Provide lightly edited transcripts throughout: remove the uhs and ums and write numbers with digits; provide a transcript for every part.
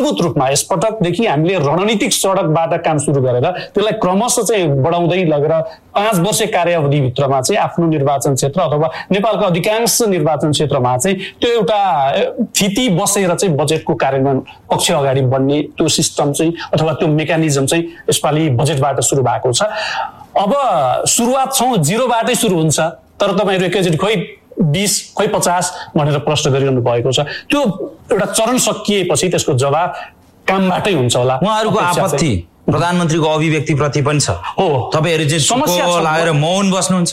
क्रमबद्ध रूपमा यसपटकदेखि हामीले रणनीतिक सडकबाट काम सुरु गरेर त्यसलाई क्रमशः चाहिँ बढाउँदै लगेर 5 वर्ष कार्यावधिभित्रमा चाहिँ आफ्नो निर्वाचन क्षेत्र अथवा नेपालको अधिकांश निर्वाचन क्षेत्रमा चाहिँ त्यो एउटा थिति बसेर चाहिँ बजेटको कार्यान्वयन पक्ष अगाडि बढ्ने त्यो सिस्टम चाहिँ अथवा त्यो मेकानिजम चाहिँ यसपालि बजेटबाट सुरु भएको छ। अब सुरुवात छौँ 0 बाटै सुरु हुन्छ, तर तपाईँहरू एकैचोटि खोइ 20 खोइ 50 भनेर प्रश्न गरिरहनु भएको छ। त्यो एउटा चरण सकिएपछि त्यसको जवाब कामबाटै हुन्छ होला। उहाँहरूको आपत्ति प्रधानमन्त्रीको अभिव्यक्तिप्रति पनि छ हो, तपाईहरु चाहिँ समस्या लागेर मौन बस्नुहुन्छ,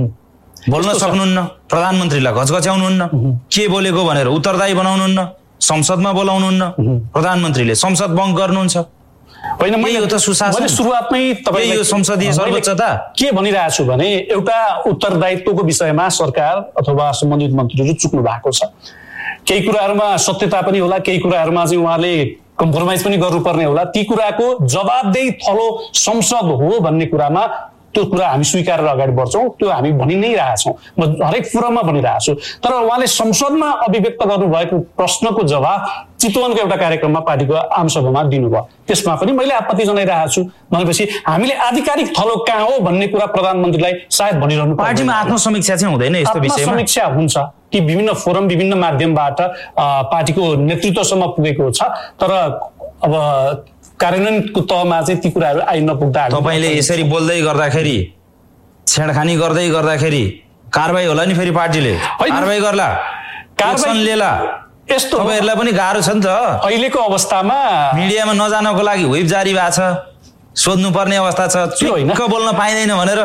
बोल्न सक्नुहुन्न, प्रधानमन्त्रीलाई घचघच्याउनुहुन्न, के बोलेको भनेर उत्तरदायी बनाउनुहुन्न, संसदमा बोलाउनुहुन्न, प्रधानमन्त्रीले संसद भङ्ग गर्नुहुन्छ। होइन, मैले सुरुवातमै तपाईलाई यो संसदीय सर्वोच्चता के भनिरहेको छु भने एउटा उत्तरदायित्वको विषयमा सरकार अथवा सम्बन्धित मन्त्रीहरू चुक्नु भएको छ। केही कुराहरूमा सत्यता पनि होला, केही कुराहरूमा चाहिँ उहाँले कम्प्रोमाइज पनि गर्नुपर्ने होला। ती कुराको जवाबदेही थलो संसद हो भन्ने कुरामा त्यो कुरा हामी स्वीकारेर अगाडि बढ्छौँ, त्यो हामी भनि नै रहेछौँ, म हरेक फोरममा भनिरहेको छु। तर उहाँले संसदमा अभिव्यक्त गर्नुभएको प्रश्नको जवाब चितवनको एउटा कार्यक्रममा पार्टीको आमसभामा दिनुभयो, त्यसमा पनि मैले आपत्ति जनाइरहेको छु। भनेपछि हामीले आधिकारिक थलो कहाँ हो भन्ने कुरा प्रधानमन्त्रीलाई सायद भनिरहनु पर्छ। पार्टीमा आत्मसमीक्षा चाहिँ हुँदैन यस्तो विषयमा? समीक्षा हुन्छ कि विभिन्न फोरम विभिन्न माध्यमबाट पार्टीको नेतृत्वसम्म पुगेको छ, तर अब कार्यान्वयनको तहमा चाहिँ ती कुराहरू आइ नपुग्दा तपाईले यसरी बोल्दै गर्दाखेरि छेडखानी गर्दै गर्दाखेरि कारबाही होला नि, फेरि पार्टीले कारबाही गर्ला, एक्सन लिएला, यस्तो तपाईहरुलाई पनि गाह्रो छ नि त। अहिलेको अवस्थामा मिडियामा नजानको लागि व्हिप जारी भएको छ, सोध्नु पर्ने अवस्था छ, चुक्क बोल्न पाइदैन भनेर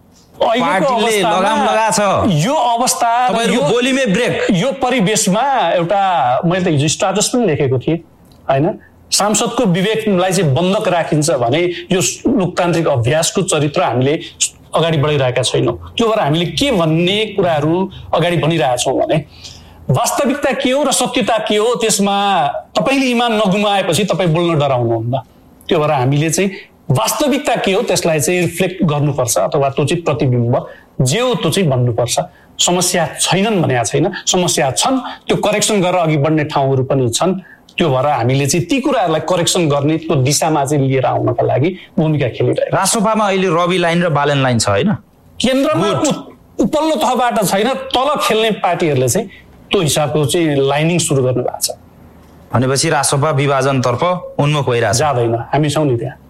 पार्टीले लगाम लगाछ। यो अवस्था तपाईहरुको बोलीमै ब्रेक। यो परिवेशमा एउटा मैले त हिजो स्ट्याटस पनि लेखेको थिएँ हैन, सांसदको विवेकलाई चाहिँ बन्धक राखिन्छ भने यो लोकतान्त्रिक अभ्यासको चरित्र हामीले अगाडि बढाइरहेका छैनौँ। त्यो भएर हामीले के भन्ने कुराहरू अगाडि बढिरहेछौँ भने वास्तविकता के हो र सत्यता के हो, त्यसमा तपाईँले इमान नगुमाएपछि तपाईँ बोल्न डराउनुहुन्न। त्यो भएर हामीले चाहिँ वास्तविकता के हो त्यसलाई चाहिँ रिफ्लेक्ट गर्नुपर्छ, अथवा त्यो चाहिँ प्रतिबिम्ब जे हो त्यो चाहिँ भन्नुपर्छ। समस्या छैनन् भनेको छैन, समस्या छन्, त्यो करेक्सन गरेर अघि बढ्ने ठाउँहरू पनि छन्। त्यो भएर हामीले चाहिँ ती कुराहरूलाई करेक्सन गर्ने त्यो दिशामा चाहिँ लिएर आउनका लागि भूमिका खेलिरहेको। राष्ट्रसभामा अहिले रवि लाइन र बालन लाइन छ होइन, केन्द्रमा उपल्लो तहबाट छैन, तल खेल्ने पार्टीहरूले चाहिँ त्यो हिसाबको चाहिँ लाइनिङ सुरु गर्नु भएको छ। भनेपछि राष्ट्रसभा विभाजनतर्फ उन्मुख भइरहेछ? जाँदैन, हामी छौँ नि त्यहाँ।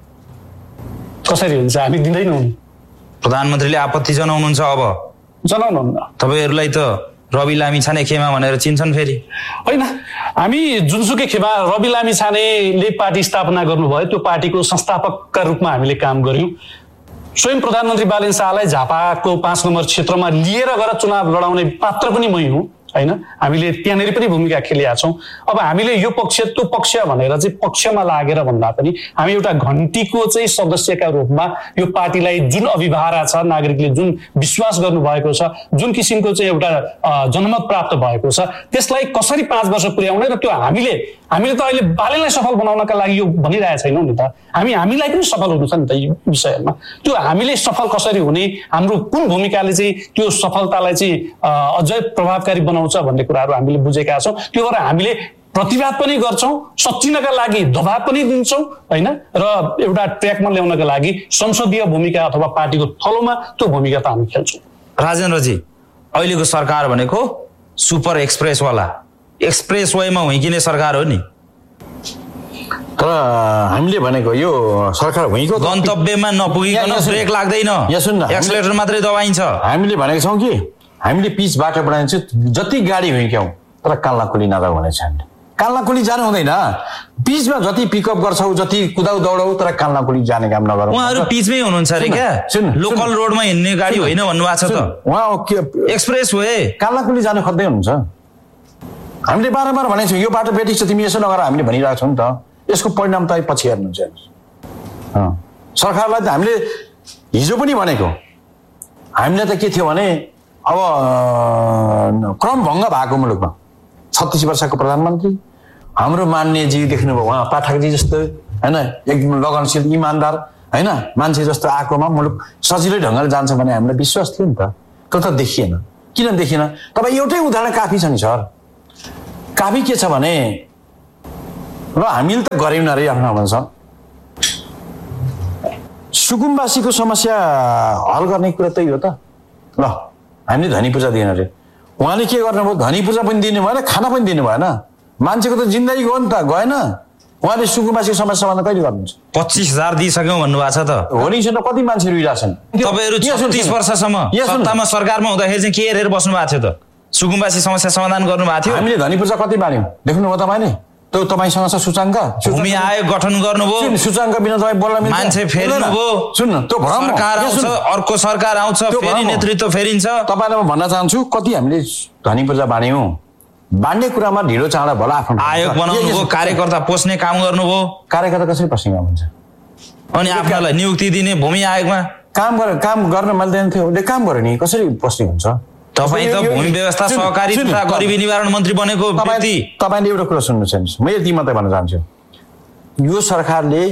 कसरी हुन्छ, हामी दिँदैनौँ। प्रधानमन्त्रीले आपत्ति जनाउनुहुन्छ, अब जनाउनुहुन्न। तपाईहरुलाई त रवि लामिछाने खेमा भनेर चिन्छन् फेरि? होइन, हामी जुनसुकै खेमा रवि लामिछानेले पार्टी स्थापना गर्नुभयो, त्यो पार्टीको संस्थापकका रूपमा हामीले काम गर्यौं। स्वयं प्रधानमन्त्री बालेन शाहलाई झापाको 5 नम्बर क्षेत्रमा लिएर गएर चुनाव लडाउने पात्र पनि मै हुँ हैन। हामीले त्यहाँनेरि पनि भूमिका खेलेका छौँ। अब हामीले यो पक्ष त्यो पक्ष भनेर चाहिँ पक्षमा लागेर भन्दा पनि हामी एउटा घन्टीको चाहिँ सदस्यका रूपमा यो पार्टीलाई जुन अभिभारा छ, नागरिकले जुन विश्वास गर्नुभएको छ, जुन किसिमको चाहिँ एउटा जनमत प्राप्त भएको छ, त्यसलाई कसरी 5 वर्ष पुर्याउने र त्यो हामीले त अहिले बालेनलाई सफल बनाउनका लागि यो भनिरहेका छैनौँ नि त। हामीलाई पनि सफल हुनु छ नि त यो विषयमा। त्यो हामीले सफल कसरी हुने, हाम्रो कुन भूमिकाले चाहिँ त्यो सफलतालाई चाहिँ अझै प्रभावकारी बनाउँछ भन्ने कुराहरू हामीले बुझेका छौँ। त्यो भएर हामीले प्रतिवाद पनि गर्छौँ, सच्चिनका लागि दबाब पनि दिन्छौँ हैन, र एउटा ट्र्याकमा ल्याउनका लागि संसदीय भूमिका अथवा पार्टीको थलोमा त्यो भूमिका त हामी खेल्छौँ। राजेन्द्रजी, अहिलेको सरकार भनेको सुपर एक्सप्रेसवाला एक्सप्रेस वेमा हुइकिने सरकार हो नि, तर हामीले भनेको यो सरकार हुइको गन्तव्यमा नपुगिकन ब्रेक लाग्दैन, एक्सलेटर मात्रै दबाइन्छ। हामीले भनेको छौँ कि हामीले पिच बाटो बनाइन्छ, जति गाडी हुइक्यौँ तर काल्लाकुली नजाऊ भनेको छ। हामीले काल्लाकुली जानु हुँदैन, पिचमा जति पिकअप गर्छौ, जति कुदाउ दौडाउ, तर काल्लाकुली जाने काम नगरौँ। उहाँहरू पिचमै हुनुहुन्छ अरे क्या? लोकल रोडमा हिँड्ने गाडी होइन भन्नुभएको छ त। उहाँ एक्सप्रेस वे काल्लाकुली जानु खोज्दै हुनुहुन्छ। हामीले बारम्बार भनेको छौँ यो बाटो बेटिक छ, तिमी यसो नगर हामीले भनिरहेको छौँ नि त। यसको परिणाम त पछि हेर्नुहुन्छ। सरकारलाई त हामीले हिजो पनि भनेको, हामीले त के थियो भने अब क्रम भङ्ग भएको मुलुकमा 36 वर्षको प्रधानमन्त्री हाम्रो मान्यजी देख्नुभयो, उहाँ पाठकजी जस्तो होइन, एकदम लगनशील इमान्दार होइन मान्छे जस्तो आएकोमा मुलुक सजिलै ढङ्गले जान्छ भने हामीलाई विश्वास थियो नि त। त्यो त देखिएन। किन देखिएन? तपाईँ एउटै उदाहरण काफी छ नि सर। काफी के छ भने र हामीले त गऱ्यौँ न रे आफ्नो भन्छ सुकुम्बासीको समस्या हल गर्ने कुरा त्यही हो त ल हामीले धनी पूजा दिएन रे उहाँले के गर्नुभयो धनी पूजा पनि दिनु भएन खाना पनि दिनु भएन मान्छेको त जिन्दगी गयो नि त गएन उहाँले सुकुम्बासीको समस्या समाधान कहिले गर्नुहुन्छ 25,000 दिइसक्यौँ भन्नुभएको छ त होर्डिङ सेन्टर कति मान्छे रुइरहेछन् तपाईँहरू 36 वर्षसम्म सत्तामा सरकारमा हुँदाखेरि चाहिँ के हेरेर बस्नु भएको थियो त सुकुम्बासी समस्या समाधान गर्नु भएको थियो हामीले धनी पूजा कति बाँड्यौँ देख्नुभयो तपाईँले त्यो तपाईँसँग छ सूचाङ्क भूमि आयोग गठन गर्नुभयो सूचाङ्क बिना तपाईँ बोल्न मिल्दैन मान्छे फेरिनुभयो सुन्नु त्यो भ्रम सरकार आउँछ अर्को सरकार आउँछ फेरि नेतृत्व फेरिन्छ तपाईँलाई म भन्न चाहन्छु कति हामीले धनी पूजा बाँड्यौँ बाँड्ने कुरामा ढिलो चाँडो भला आफ्नो आयोग बनाउनुभयो कार्यकर्ता पोस्ने काम गर्नुभयो कार्यकर्ता कसरी पस्ने काम हुन्छ अनि आफ्नोलाई नियुक्ति दिने भूमि आयोगमा काम गर्न मिल्दैन थियो उसले काम गर्यो नि कसरी पस्ने हुन्छ तपाईँ त भूमि व्यवस्था सहकारी तथा गरिबी निवारण मन्त्री बनेको व्यक्ति तपाईँले एउटा कुरा सुन्नुहोस् म यति मात्रै भन्न चाहन्छु यो सरकारले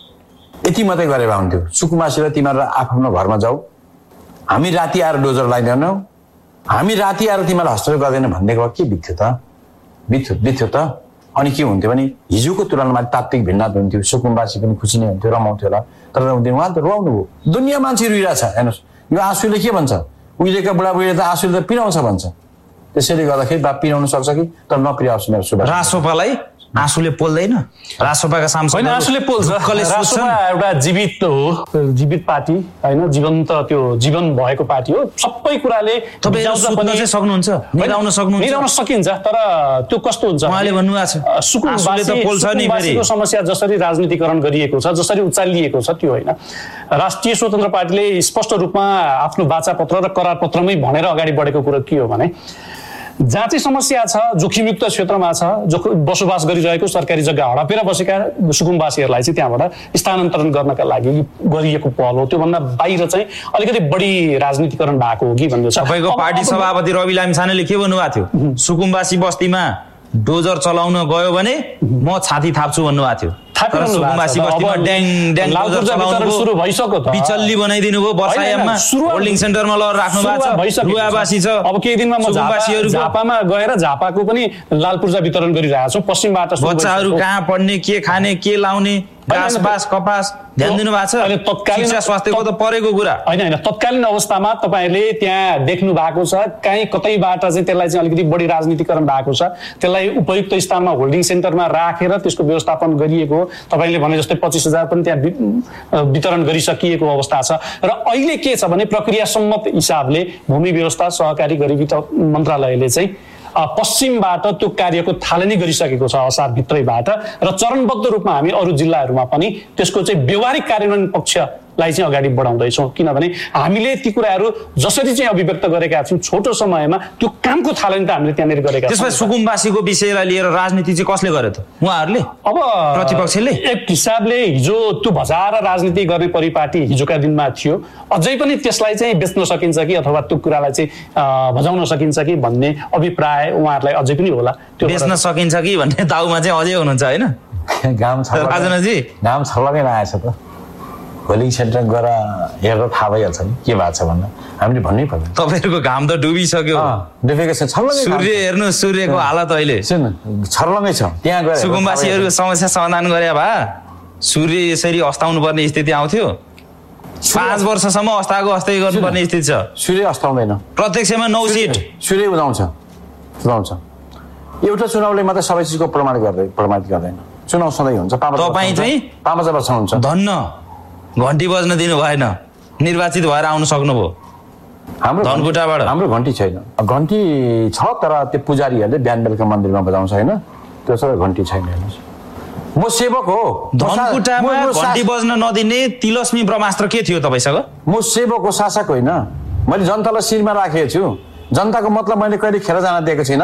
यति मात्रै गरे भए हुन्थ्यो सुकुम्बासीलाई तिमीहरू आफ्नो घरमा जाऊ हामी राति आएर डोजर लगाइदैनौँ हामी राति आएर तिमीलाई हस्पिटल गर्दैन भनिदिएको के बित्थ्यो त बित्थ्यो त अनि के हुन्थ्यो भने हिजोको तुलनामा तात्विक भिन्नता हुन्थ्यो सुकुम्बासी पनि खुसी नै हुन्थ्यो रमाउँथ्यो होला तर उहाँ त रुवाउनु भयो दुनियाँ मान्छे रुइरहेछ हेर्नुहोस् यो आँसुले के भन्छ उहिलेका बुढाबुढीले त आँसुले त पिराउँछ भन्छ त्यसैले गर्दाखेरि बाप पिराउन सक्छ कि तर नपिराउँछ मेरो सुभाष रासोपालाई आँसुले पोल्दैन रासोपाका सांसद होइन आँसुले पोल्छ रासोपा एउटा जीवित हो जीवित पार्टी होइन जीवन्त त्यो जीवन भएको पार्टी हो सबै कुराले सक्नुहुन्छ मिलाउन सकिन्छ तर त्यो कस्तो हुन्छ उहाँले भन्नुभएको छ सुकुम्बासीको समस्या जसरी राजनीतिकरण गरिएको छ जसरी उचालिएको छ त्यो होइन राष्ट्रिय स्वतन्त्र पार्टीले स्पष्ट रूपमा आफ्नो वाचापत्र र करार पत्रमै भनेर अगाडि बढेको कुरो के हो भने जहाँ चाहिँ समस्या छ जोखिमयुक्त क्षेत्रमा छ जो बसोबास गरिरहेको सरकारी जग्गा हडपेर बसेका सुकुम्बासीहरूलाई चाहिँ त्यहाँबाट स्थानान्तरण गर्नका लागि गरिएको पहल हो त्योभन्दा बाहिर चाहिँ अलिकति बढी राजनीतिकरण भएको हो कि भन्ने छ तपाईँको पार्टी सभापति रवि लामिछानेले के भन्नुभएको थियो सुकुम्बासी बस्तीमा डोजर चलाउन गयो भने म छाती थाप्छु भन्नुभएको थियो सुकुम्बासी बस्तीमा ड्याङ ड्याङ डोजर चलाउनु बिचल्ली बनाइदिनु भयो वर्षायाममा होल्डिङ सेन्टरमा लगेर राख्नु भएको छ रुवाबासी छ अब केही दिनमा म झापामा गएर झापाको पनि लाल पूर्जा वितरण गरिरहेको छु पश्चिमबाट बच्चाहरू कहाँ पढ्ने के खाने के लाउने घाँस बास कपास ध्यान दिनु भएको छ अहिले तत्कालीन स्वास्थ्यको त परेको कुरा होइन तत्कालीन अवस्थामा तपाईँहरूले त्यहाँ देख्नु भएको छ कहीँ कतैबाट चाहिँ त्यसलाई चाहिँ अलिकति बढी राजनीतिकरण भएको छ त्यसलाई उपयुक्त स्थानमा होल्डिङ सेन्टरमा राखेर त्यसको व्यवस्थापन गरिएको तपाईँले भने जस्तै 25,000 पनि त्यहाँ वितरण गरिसकिएको अवस्था छ र अहिले के छ भने प्रक्रिया सम्मत हिसाबले भूमि व्यवस्था सहकारी गरिबी मन्त्रालयले चाहिँ पश्चिमबाट त्यो कार्यको थालनी गरिसकेको छ असारभित्रैबाट र चरणबद्ध रूपमा हामी अरू जिल्लाहरूमा पनि त्यसको चाहिँ व्यवहारिक कार्यान्वयन पक्षलाई चाहिँ अगाडि बढाउँदैछौँ किनभने हामीले ती कुराहरू जसरी चाहिँ अभिव्यक्त गरेका छौँ छोटो समयमा त्यो कामको थालनी त हामीले त्यहाँनिर गरेका छौँ। त्यसमा सुकुम्बासीको विषयलाई लिएर राजनीति चाहिँ कसले गर्यो त उहाँहरूले अब प्रतिपक्षले एक हिसाबले हिजो त्यो बजार राजनीति गर्ने परिपाटी हिजोका दिनमा थियो अझै पनि त्यसलाई चाहिँ बेच्न सकिन्छ कि अथवा त्यो कुरालाई चाहिँ भजाउन सकिन्छ कि भन्ने अभिप्राय उहाँहरूलाई अझै पनि होला त्यो बेच्न सकिन्छ कि भन्ने दाउमा चाहिँ अझै हुनुहुन्छ होइन गाउँ छर्लकै लागेको छ त होल्डिङ सेन्टर गएर हेरेर थाहा भइहाल्छ नि के भएको छ भन्दा हामीले भन्नै पर्दैन तपाईँहरूको घाम त डुबिसक्यो डुबेको छ सूर्य हेर्नु सूर्यको हालत अहिले छर्लङ्गै छ त्यहाँ गएर सुकुम्बासीहरूको समस्या समाधान गरे भए सूर्य यसरी अस्ताउनु पर्ने स्थिति आउँथ्यो 5 वर्षसम्म अस्ताएको अस्tai गर्नुपर्ने स्थिति छ सूर्य अस्ताउँदैन प्रत्यक्षमा 9 सिट सूर्य उदाउँछ एउटा चुनावले मात्रै सबै चिजको प्रमाणित गर्दैन चुनाव सधैँ हुन्छ तपाईँ चाहिँ 5 वर्ष हुन्छ धन्न घन्टी बज्न दिनु भएन निर्वाचित भएर आउन सक्नुभयो हाम्रो धनकुटाबाट हाम्रो घन्टी छैन घन्टी छ तर त्यो पुजारीहरूले बिहान बेलुका मन्दिरमा बजाउँछ होइन त्यो सबै घन्टी छैन हेर्नुहोस् म सेवक हो धनकुटामा घन्टी बज्न नदिने तिलस्मी ब्रह्मास्त्र के थियो तपाईँसँग म सेवक हो शासक होइन मैले जनतालाई शिरमा राखेको छु जनताको मतलब मैले कहिले खेर जान दिएको छैन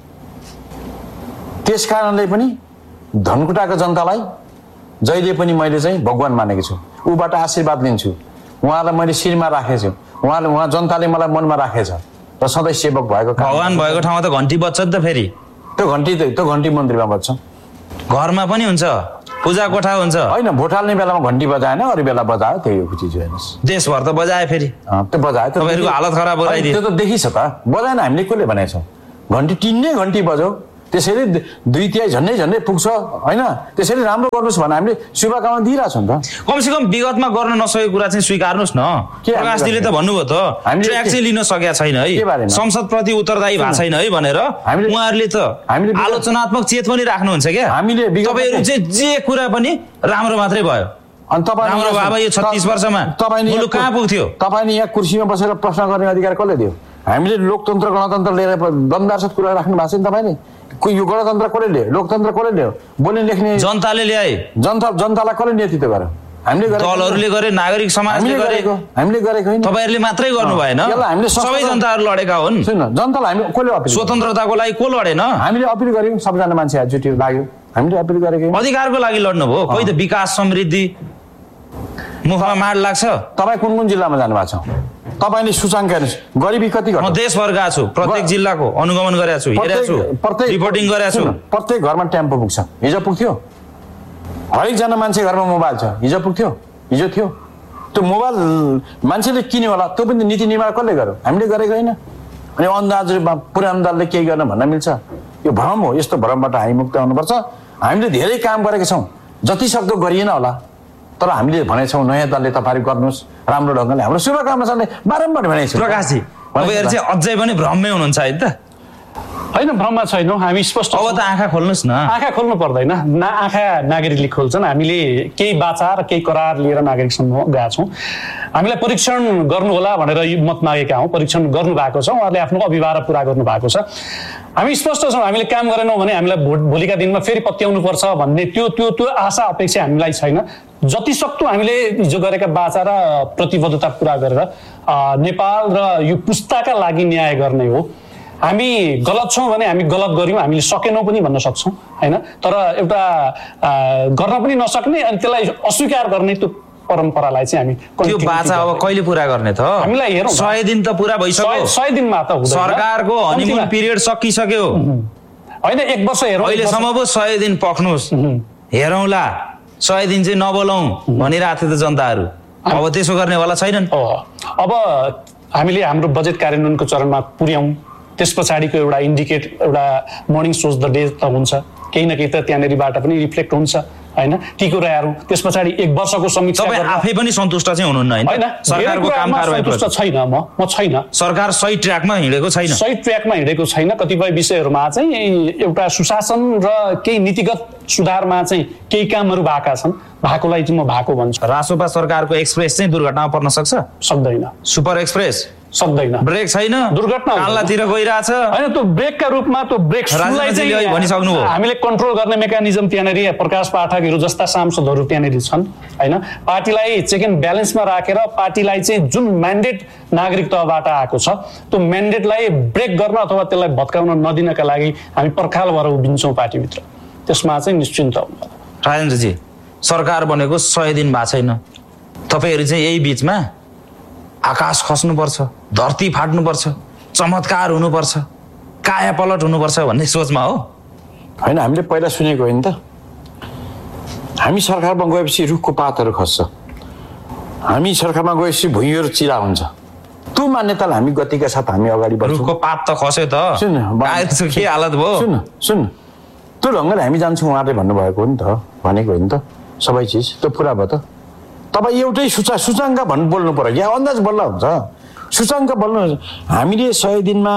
त्यस कारणले पनि धनकुटाको जनतालाई जहिले पनि मैले चाहिँ भगवान मानेको छु ऊबाट आशीर्वाद लिन्छु उहाँलाई मैले शिरमा राखेको छु उहाँ जनताले मलाई मनमा राखेछ र सधैँ सेवक भएको भगवान भएको ठाउँमा त घन्टी बज्छ नि त फेरि त्यो घन्टी मन्दिरमा बज्छ घरमा पनि हुन्छ पूजा कोठा हुन्छ होइन भोट हाल्ने बेलामा घन्टी बजाएन अरू बेला बजायो त्यही हो चिज हेर्नुहोस् देशभर त बजायो फेरि त्यो बजायो तपाईँहरूको हालत खराब त्यो त देखिछ त बजाएन हामीले कसले भनेको छौँ घन्टी टिन्ने घन्टी बज्यो त्यसैले 2/3 झन्डै पुग्छ होइन त्यसैले राम्रो गर्नुहोस् भने हामीले शुभकामना दिइरहेछौँ नि त कमसेकम विगतमा गर्न नसकेको कुरा चाहिँ स्वीकार्नुहोस् न प्रकाशजीले त भन्नुभयो त ट्र्याक चाहिँ लिन सकेका छैन है संसदप्रति उत्तरदायी भएको छैन है भनेर उहाँहरूले त आलोचनात्मक चेत पनि राख्नुहुन्छ क्या हामीले तपाईँहरू चाहिँ जे कुरा पनि राम्रो मात्रै भयो अनि राम्रो बाबा यो 36 वर्षमा मुलुक कहाँ पुग्थ्यो तपाईँले यहाँ कुर्सीमा बसेर प्रश्न गर्ने अधिकार कसले दियो हामीले लोकतन्त्र गणतन्त्र लिएर द्वन्द्वार्षद कुरा राख्नु भएको छ नि तपाईँले यो गणतन्त्र कसले ल्यायो लोकतन्त्र कसले ल्यायो बोल्ने लेख्ने जनताले ल्याए जनतालाई कसले नेतृत्व गर्यो हामीले दलहरूले गरे नागरिक समाजले गरेको हामीले गरेको होइन तपाईहरुले मात्रै गर्नु भएन हामीले सबै जनताहरु लडेका हुन् सुन जनतालाई हामी कसले अपिल स्वतन्त्रताको लागि को लडेन हामीले अपिल गर्यौं सबजना मान्छे जुटी लाग्यो हामीले अपिल गरेको अधिकारको लागि लड्नु भो कोही त विकास समृद्धि मुखमा माड लाग्छ तपाई कुन जिल्लामा जानु भएको छ तपाईले सूचकाङ्क हेर्नुस् गरिबी कति घट्यो म देशभर गएको छु प्रत्येक जिल्लाको अनुगमन गरेको छु हेरेको छु रिपोर्टिङ गरेको छु प्रत्येक घरमा टेम्पो पुग्छ हिजो पुग्थ्यो हरेक जना मान्छे घरमा मोबाइल छ हिजो पुग्थ्यो हिजो थियो त्यो मोबाइल मान्छेले किन्यो होला त्यो पनि नीति निर्माण कसले गर्यो हामीले गरेको हैन अनि अन्दाजमा पुरै अन्दाजले केही गर्न भन्न मिल्छ यो भ्रम हो यस्तो भ्रमबाट हामी मुक्त हुनुपर्छ हामीले धेरै काम गरेका छौं जति सक्दो गरिएन होला तर हामीले भनेछौं नयाँ दलले तपाईहरु गर्नुस् राम्रो ढंगले हाम्रो शुभकामना छन् बारम्बार भनेछौं प्रकाशजी तपाईहरु चाहिँ अझै पनि भ्रममै हुनुहुन्छ है त हैन भ्रममा छैनौं हामी स्पष्ट अब त आँखा खोल्नुस् न आँखा खोल्नु पर्दैन आँखा नागरिकले खोल्छन् हामीले केही बाचा र केही करार लिएर नागरिकसम्म गएका छौं हामीलाई परीक्षण गर्नु होला भनेर मत मागेका हौं परीक्षण गर्नु भएको छ उहाँले आफ्नो अभिभावक पूरा गर्नु भएको छ हामी स्पष्ट छौं हामीले काम गरेनौं भने हामीलाई भोलिका दिनमा फेरि पत्याउनु पर्छ भन्ने त्यो आशा अपेक्षा हामीलाई छैन जति सक्दो हामीले हिजो गरेका बाचा र प्रतिबद्धता पूरा गरेर नेपाल र यो पुस्ताका लागि न्याय गर्ने हो हामी गलत छौं भने हामी गलत गर्यौं हामीले सकेनौं पनि भन्न सक्छौं हैन तर एउटा गर्न पनि नसक्ने अनि त्यसलाई अस्वीकार गर्ने त्यो परम्परालाई चाहिँ हामी त्यो बाचा अब कहिले पूरा गर्ने त हामीलाई हेरौं 100 दिन त पूरा भइसक्यो 100 दिनमा त हुँदैन सरकारको हनीमुन पिरियड सकिसक्यो हैन 1 वर्ष हेरौं अहिले सम्म पो 100 दिन पख्नुस् हेरौँला 100 दिन चाहिँ नबोलौं भनिराथे त जनताहरु अब त्यसो गर्नेवाला छैनन् अब हामीले हाम्रो बजेट कार्यान्वयनको चरणमा पुर्याउँ त्यसपछाडीको एउटा इन्डिकेट एउटा मर्निङ सोज द डे त हुन्छ केही न केही त त्यहाँनेरिबाट पनि रिफ्लेक्ट हुन्छ हैन टिको रहेरौं त्यसपछाडी 1 वर्षको समीक्षा तपाई आफै पनि सन्तुष्ट चाहिँ हुनुहुन्न हैन सरकारको काम कारबाही सन्तुष्ट छैन म छैन सरकार सही ट्र्याकमा हिँडेको छैन सही ट्र्याकमा हिँडेको छैन कतिपय विषयहरुमा चाहिँ एउटा सुशासन र केही नीतिगत सुधारमा चाहिँ केही कामहरु भएका छन् भाकोलाई चाहिँ म भाको भन्छु रासोपा सरकारको एक्सप्रेस चाहिँ दुर्घटनामा पर्न सक्दैन सुपर एक्सप्रेस सक्दैन ब्रेक छैन दुर्घटना काल्लातिर गइराछ हैन त्यो ब्रेकका रूपमा त्यो ब्रेक सुलाई चाहिँ भनिसक्नु हो हामीले कन्ट्रोल गर्ने मेकानिजम त्यहाँनेरि प्रकाश पाठकहरु जस्ता सांसदहरु त्यहाँनेरि छन् हैन पार्टीलाई चेक एन्ड ब्यालेन्समा राखेर पार्टीलाई चाहिँ जुन म्यान्डेट नागरिक तहबाट आएको छ त्यो म्यान्डेटलाई ब्रेक गर्न अथवा त्यसलाई भत्काउन नदिनका लागि हामी पर्खाल भएर उभिन्छौं पार्टीभित्र त्यसमा चाहिँ निश्चिन्त हुनु राजेन्द्रजी सरकार बनेको 100 दिन भएको छैन तपाईहरु चाहिँ यही बीचमा आकाश खस्नुपर्छ धरती फाट्नुपर्छ चमत्कार हुनुपर्छ काया पलट हुनुपर्छ भन्ने सोचमा हो हैन हामीले पहिला सुनेको होइन त हामी सरकारमा गएपछि रुखको पातहरु खस्छ हामी सरकारमा गएपछि भुइँहरु चिरा हुन्छ त्यो मान्यतालाई हामी गतिका साथ हामी अगाडि बढ्छौं रुखको पात त खस्यो त सुन गायको के हालत भयो सुन त्यो ढंगले हामी जान्छौं उहाँले भन्नुभएको हो नि त भनेको होइन त सबै चीज त्यो पुरा भयो त तपाई एउटै सूचकाङ्क भन्न बोल्नु पर्यो या अन्दाज बल्ल हुन्छ सूचकाङ्क बोल्नु हामीले 100 दिनमा